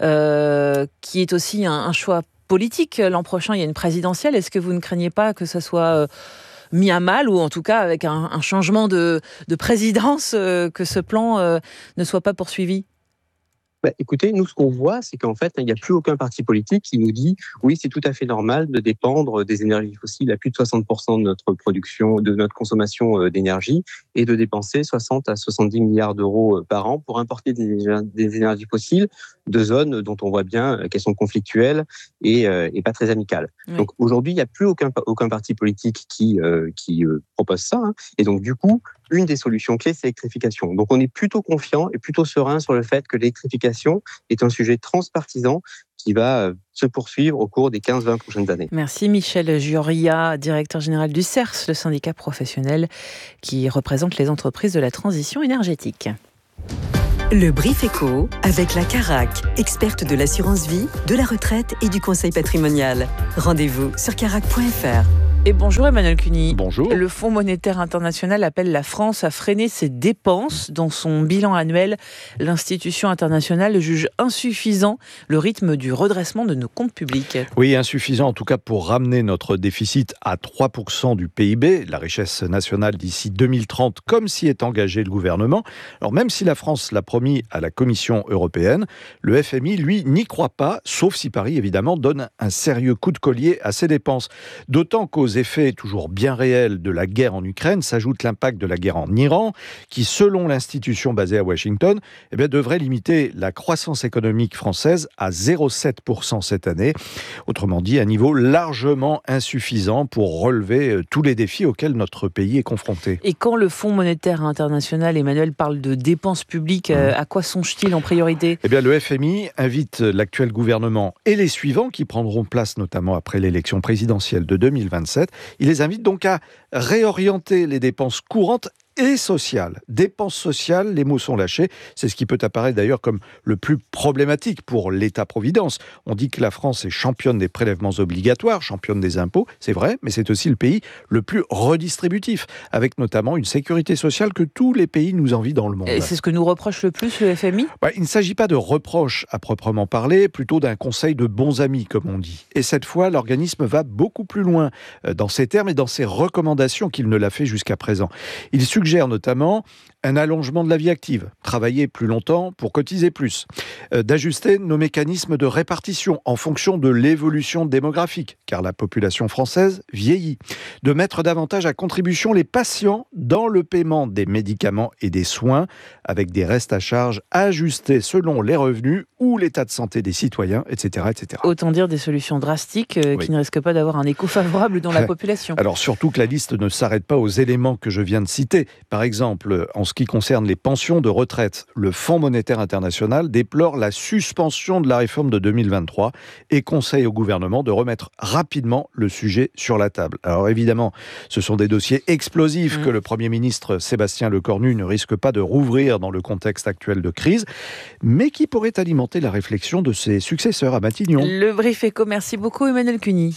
qui est aussi un choix politique. L'an prochain, il y a une présidentielle. Est-ce que vous ne craignez pas que ça soit mis à mal, ou en tout cas avec un changement de présidence, que ce plan ne soit pas poursuivi ? Écoutez, nous, ce qu'on voit, c'est qu'en fait, il n'y a plus aucun parti politique qui nous dit « oui, c'est tout à fait normal de dépendre des énergies fossiles à plus de 60% de notre production, de notre consommation d'énergie, et de dépenser 60 à 70 milliards d'euros par an pour importer des énergies fossiles de zones dont on voit bien qu'elles sont conflictuelles et pas très amicales. Oui. Donc aujourd'hui, il n'y a plus aucun parti politique qui propose ça. Et donc du coup, une des solutions clés, c'est l'électrification. Donc on est plutôt confiant et plutôt serein sur le fait que l'électrification est un sujet transpartisan qui va se poursuivre au cours des 15-20 prochaines années. Merci Michel Juria, directeur général du CERS, le syndicat professionnel qui représente les entreprises de la transition énergétique. Le Brief Éco avec la Carac, experte de l'assurance vie, de la retraite et du conseil patrimonial. Rendez-vous sur carac.fr. Et bonjour Emmanuel Cuny. Bonjour. Le Fonds monétaire international appelle la France à freiner ses dépenses. Dans son bilan annuel, l'institution internationale juge insuffisant le rythme du redressement de nos comptes publics. Oui, insuffisant en tout cas pour ramener notre déficit à 3% du PIB, la richesse nationale d'ici 2030, comme s'y est engagé le gouvernement. Alors même si la France l'a promis à la Commission européenne, le FMI, lui, n'y croit pas, sauf si Paris, évidemment, donne un sérieux coup de collier à ses dépenses. D'autant qu'aux effets toujours bien réels de la guerre en Ukraine s'ajoute l'impact de la guerre en Iran, qui, selon l'institution basée à Washington, devrait limiter la croissance économique française à 0,7% cette année. Autrement dit, un niveau largement insuffisant pour relever tous les défis auxquels notre pays est confronté. Et quand le Fonds monétaire international, Emmanuel, parle de dépenses publiques, à quoi songe-t-il en priorité ? Le FMI invite l'actuel gouvernement et les suivants, qui prendront place notamment après l'élection présidentielle de 2027, il les invite donc à réorienter les dépenses courantes et sociales. Dépenses sociales, les mots sont lâchés. C'est ce qui peut apparaître d'ailleurs comme le plus problématique pour l'État-providence. On dit que la France est championne des prélèvements obligatoires, championne des impôts, c'est vrai, mais c'est aussi le pays le plus redistributif, avec notamment une sécurité sociale que tous les pays nous envient dans le monde. Et c'est ce que nous reproche le plus le FMI ? Il ne s'agit pas de reproches à proprement parler, plutôt d'un conseil de bons amis, comme on dit. Et cette fois, l'organisme va beaucoup plus loin dans ses termes et dans ses recommandations qu'il ne l'a fait jusqu'à présent. Il suggère notamment un allongement de la vie active, travailler plus longtemps pour cotiser plus, d'ajuster nos mécanismes de répartition en fonction de l'évolution démographique, car la population française vieillit, de mettre davantage à contribution les patients dans le paiement des médicaments et des soins, avec des restes à charge ajustés selon les revenus ou l'état de santé des citoyens, etc. etc. Autant dire des solutions drastiques qui ne risquent pas d'avoir un écho favorable dans la population. Alors surtout que la liste ne s'arrête pas aux éléments que je viens de citer. Par exemple, en ce qui concerne les pensions de retraite, le Fonds monétaire international déplore la suspension de la réforme de 2023 et conseille au gouvernement de remettre rapidement le sujet sur la table. Alors évidemment, ce sont des dossiers explosifs que le Premier ministre Sébastien Lecornu ne risque pas de rouvrir dans le contexte actuel de crise, mais qui pourraient alimenter la réflexion de ses successeurs à Matignon. Le Brief Éco, merci beaucoup Emmanuel Cuny.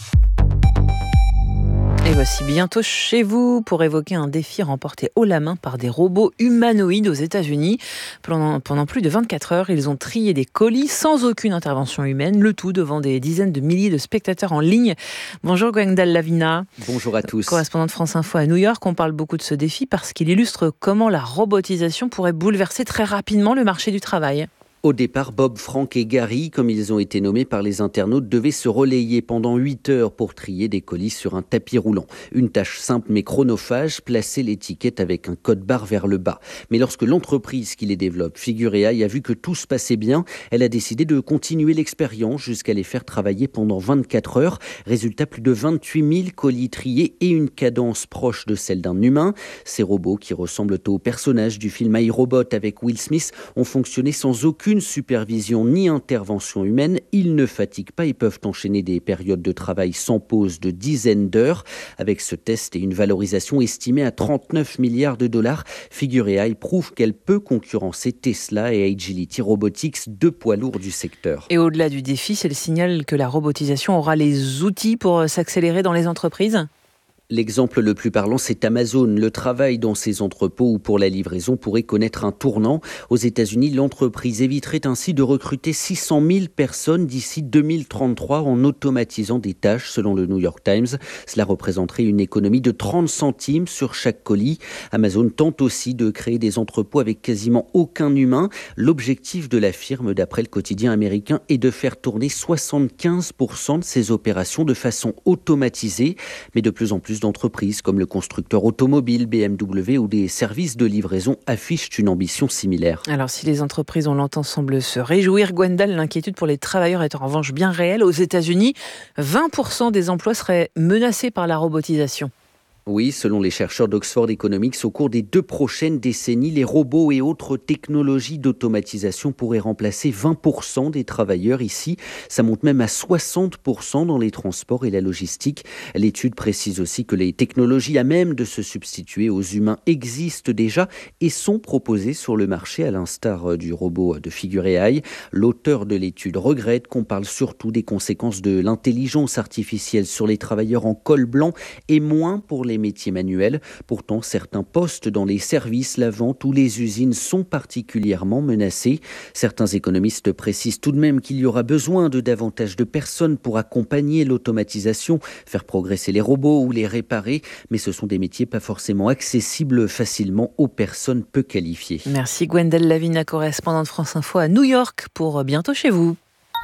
Et voici bientôt chez vous pour évoquer un défi remporté haut la main par des robots humanoïdes aux États-Unis. Pendant plus de 24 heures, ils ont trié des colis sans aucune intervention humaine, le tout devant des dizaines de milliers de spectateurs en ligne. Bonjour Gwendal Lavina. Bonjour à tous. Correspondante France Info à New York, on parle beaucoup de ce défi parce qu'il illustre comment la robotisation pourrait bouleverser très rapidement le marché du travail. Au départ, Bob, Frank et Gary, comme ils ont été nommés par les internautes, devaient se relayer pendant 8 heures pour trier des colis sur un tapis roulant. Une tâche simple mais chronophage, placer l'étiquette avec un code barre vers le bas. Mais lorsque l'entreprise qui les développe, Figureail, a vu que tout se passait bien, elle a décidé de continuer l'expérience jusqu'à les faire travailler pendant 24 heures. Résultat, plus de 28 000 colis triés et une cadence proche de celle d'un humain. Ces robots, qui ressemblent aux personnages du film iRobot avec Will Smith, ont fonctionné sans aucune supervision ni intervention humaine. Ils ne fatiguent pas et peuvent enchaîner des périodes de travail sans pause de dizaines d'heures. Avec ce test et une valorisation estimée à 39 milliards de dollars, Figureail prouve qu'elle peut concurrencer Tesla et Agility Robotics, deux poids lourds du secteur. Et au-delà du défi, c'est le signal que la robotisation aura les outils pour s'accélérer dans les entreprises ? L'exemple le plus parlant, c'est Amazon. Le travail dans ses entrepôts ou pour la livraison pourrait connaître un tournant. Aux États-Unis, l'entreprise éviterait ainsi de recruter 600 000 personnes d'ici 2033 en automatisant des tâches, selon le New York Times. Cela représenterait une économie de 30 centimes sur chaque colis. Amazon tente aussi de créer des entrepôts avec quasiment aucun humain. L'objectif de la firme, d'après le quotidien américain, est de faire tourner 75% de ses opérations de façon automatisée. Mais de plus en plus d'entreprises comme le constructeur automobile BMW ou des services de livraison affichent une ambition similaire. Alors si les entreprises, on l'entend, semblent se réjouir, Gwendal, l'inquiétude pour les travailleurs est en revanche bien réelle. Aux États-Unis, 20% des emplois seraient menacés par la robotisation. Oui, selon les chercheurs d'Oxford Economics, au cours des 2 prochaines décennies, les robots et autres technologies d'automatisation pourraient remplacer 20% des travailleurs ici. Ça monte même à 60% dans les transports et la logistique. L'étude précise aussi que les technologies à même de se substituer aux humains existent déjà et sont proposées sur le marché, à l'instar du robot de Figureail. L'auteur de l'étude regrette qu'on parle surtout des conséquences de l'intelligence artificielle sur les travailleurs en col blanc et moins pour les métiers manuels. Pourtant, certains postes dans les services, la vente ou les usines sont particulièrement menacés. Certains économistes précisent tout de même qu'il y aura besoin de davantage de personnes pour accompagner l'automatisation, faire progresser les robots ou les réparer, mais ce sont des métiers pas forcément accessibles facilement aux personnes peu qualifiées. Merci Gwendal Lavina, correspondante France Info à New York, pour Bientôt chez vous.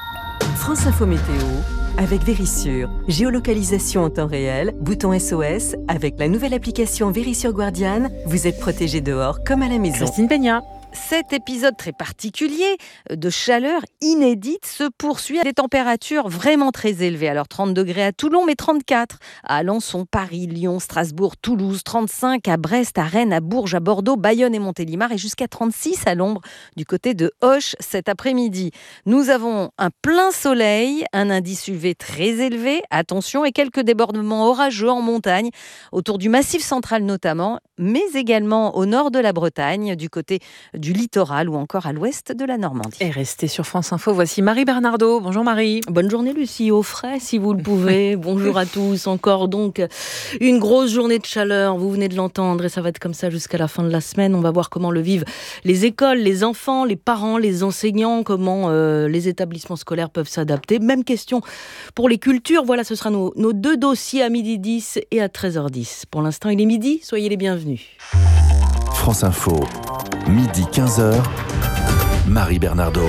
France Info Météo avec Vérissure. Géolocalisation en temps réel, bouton SOS. Avec la nouvelle application Vérissure Guardiane, vous êtes protégé dehors comme à la maison. Christine Peña. Cet épisode très particulier de chaleur inédite se poursuit à des températures vraiment très élevées. Alors 30 degrés à Toulon, mais 34 à Alençon, Paris, Lyon, Strasbourg, Toulouse, 35 à Brest, à Rennes, à Bourges, à Bordeaux, Bayonne et Montélimar, et jusqu'à 36 à l'ombre du côté de Auch cet après-midi. Nous avons un plein soleil, un indice UV très élevé, attention, et quelques débordements orageux en montagne, autour du Massif central notamment, mais également au nord de la Bretagne, du côté du littoral ou encore à l'ouest de la Normandie. Et restez sur France Info, voici Marie Bernardo. Bonjour Marie. Bonne journée Lucie, au frais si vous le pouvez. Bonjour à tous. Encore donc une grosse journée de chaleur, vous venez de l'entendre, et ça va être comme ça jusqu'à la fin de la semaine. On va voir comment le vivent les écoles, les enfants, les parents, les enseignants, comment les établissements scolaires peuvent s'adapter. Même question pour les cultures. Voilà, ce sera nos 2 dossiers à 12h10 et à 13h10. Pour l'instant, il est midi, soyez les bienvenus. France Info, midi 15h, Marie Bernardo.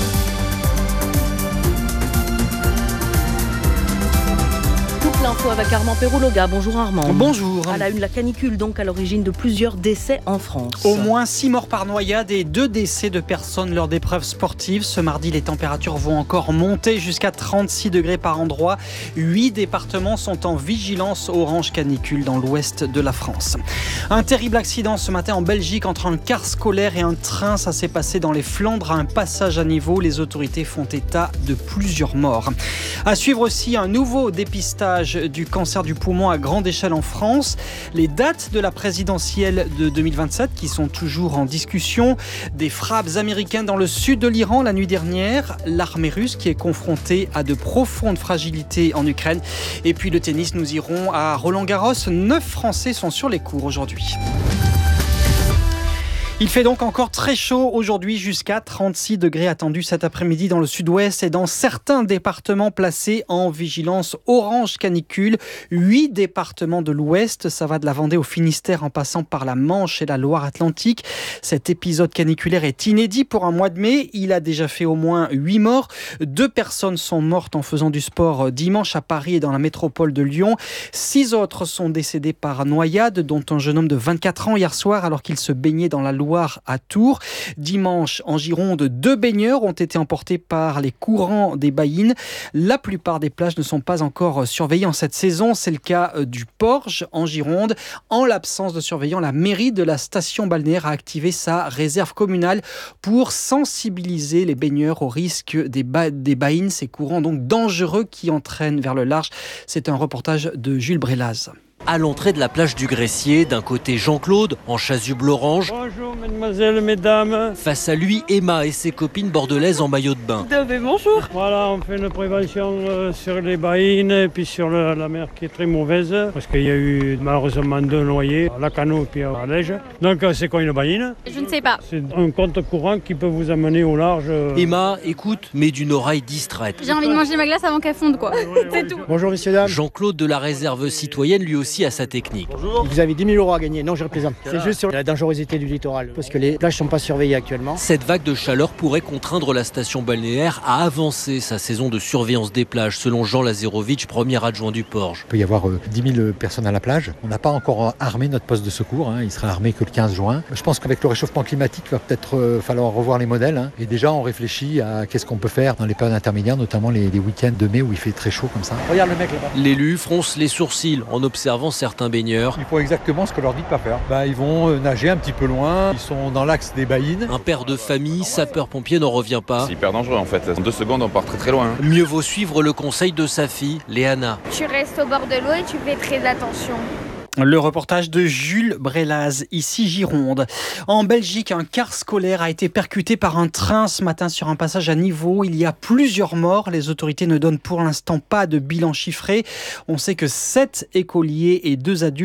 L'info avec Armand Perrouloga. Bonjour Armand. Bonjour. À la une, la canicule donc à l'origine de plusieurs décès en France. Au moins 6 morts par noyade et 2 décès de personnes lors d'épreuves sportives. Ce mardi, les températures vont encore monter jusqu'à 36 degrés par endroit. 8 départements sont en vigilance orange canicule dans l'ouest de la France. Un terrible accident ce matin en Belgique entre un car scolaire et un train. Ça s'est passé dans les Flandres à un passage à niveau. Les autorités font état de plusieurs morts. À suivre aussi un nouveau dépistage du cancer du poumon à grande échelle en France. Les dates de la présidentielle de 2027 qui sont toujours en discussion. Des frappes américaines dans le sud de l'Iran la nuit dernière. L'armée russe qui est confrontée à de profondes fragilités en Ukraine. Et puis le tennis, nous irons à Roland-Garros. 9 Français sont sur les cours aujourd'hui. Il fait donc encore très chaud aujourd'hui, jusqu'à 36 degrés attendus cet après-midi dans le sud-ouest et dans certains départements placés en vigilance orange canicule. 8 départements de l'ouest, ça va de la Vendée au Finistère en passant par la Manche et la Loire-Atlantique. Cet épisode caniculaire est inédit pour un mois de mai. Il a déjà fait au moins 8 morts. 2 personnes sont mortes en faisant du sport dimanche à Paris et dans la métropole de Lyon. 6 autres sont décédés par noyade, dont un jeune homme de 24 ans hier soir alors qu'il se baignait dans la Loire à Tours. Dimanche, en Gironde, 2 baigneurs ont été emportés par les courants des baïnes. La plupart des plages ne sont pas encore surveillées en cette saison. C'est le cas du Porge, en Gironde. En l'absence de surveillants, la mairie de la station balnéaire a activé sa réserve communale pour sensibiliser les baigneurs au risque des baïnes, ces courants donc dangereux qui entraînent vers le large. C'est un reportage de Jules Brélaz. À l'entrée de la plage du Gressier, d'un côté Jean-Claude, en chasuble orange. Bonjour mesdemoiselles, mesdames. Face à lui, Emma et ses copines bordelaises en maillot de bain. Bonjour. Voilà, on fait une prévention sur les baïnes et puis sur la mer qui est très mauvaise. Parce qu'il y a eu malheureusement 2 noyés, à la Cano et puis à Lège. Donc c'est quoi une baïne? Je ne sais pas. C'est un compte courant qui peut vous amener au large. Emma écoute, mais d'une oreille distraite. J'ai envie de manger ma glace avant qu'elle fonde, quoi. C'est tout. Bonjour messieurs, dames. Jean-Claude de la réserve citoyenne, lui aussi à sa technique. Bonjour. Vous avez 10 000 € à gagner. Non, je replaisante. C'est juste sur la dangerosité du littoral, parce que les plages ne sont pas surveillées actuellement. Cette vague de chaleur pourrait contraindre la station balnéaire à avancer sa saison de surveillance des plages, selon Jean Lazarovic, premier adjoint du Porge. Il peut y avoir 10 000 personnes à la plage. On n'a pas encore armé notre poste de secours. Il sera armé que le 15 juin. Je pense qu'avec le réchauffement climatique, il va peut-être falloir revoir les modèles. Et déjà, on réfléchit à qu'est-ce qu'on peut faire dans les périodes intermédiaires, notamment les week-ends de mai où il fait très chaud comme ça. Regarde le mec là-bas. L'élu fronce les sourcils en observant certains baigneurs. Ils font exactement ce qu'on leur dit de pas faire. Ils vont nager un petit peu loin, ils sont dans l'axe des baïnes. Un père de famille, sapeur-pompier, n'en revient pas. C'est hyper dangereux en fait, en 2 secondes on part très très loin. Mieux vaut suivre le conseil de sa fille, Léana. Tu restes au bord de l'eau et tu fais très attention. Le reportage de Jules Brélaz, ici Gironde. En Belgique, un car scolaire a été percuté par un train ce matin sur un passage à niveau. Il y a plusieurs morts. Les autorités ne donnent pour l'instant pas de bilan chiffré. On sait que 7 écoliers et 2 adultes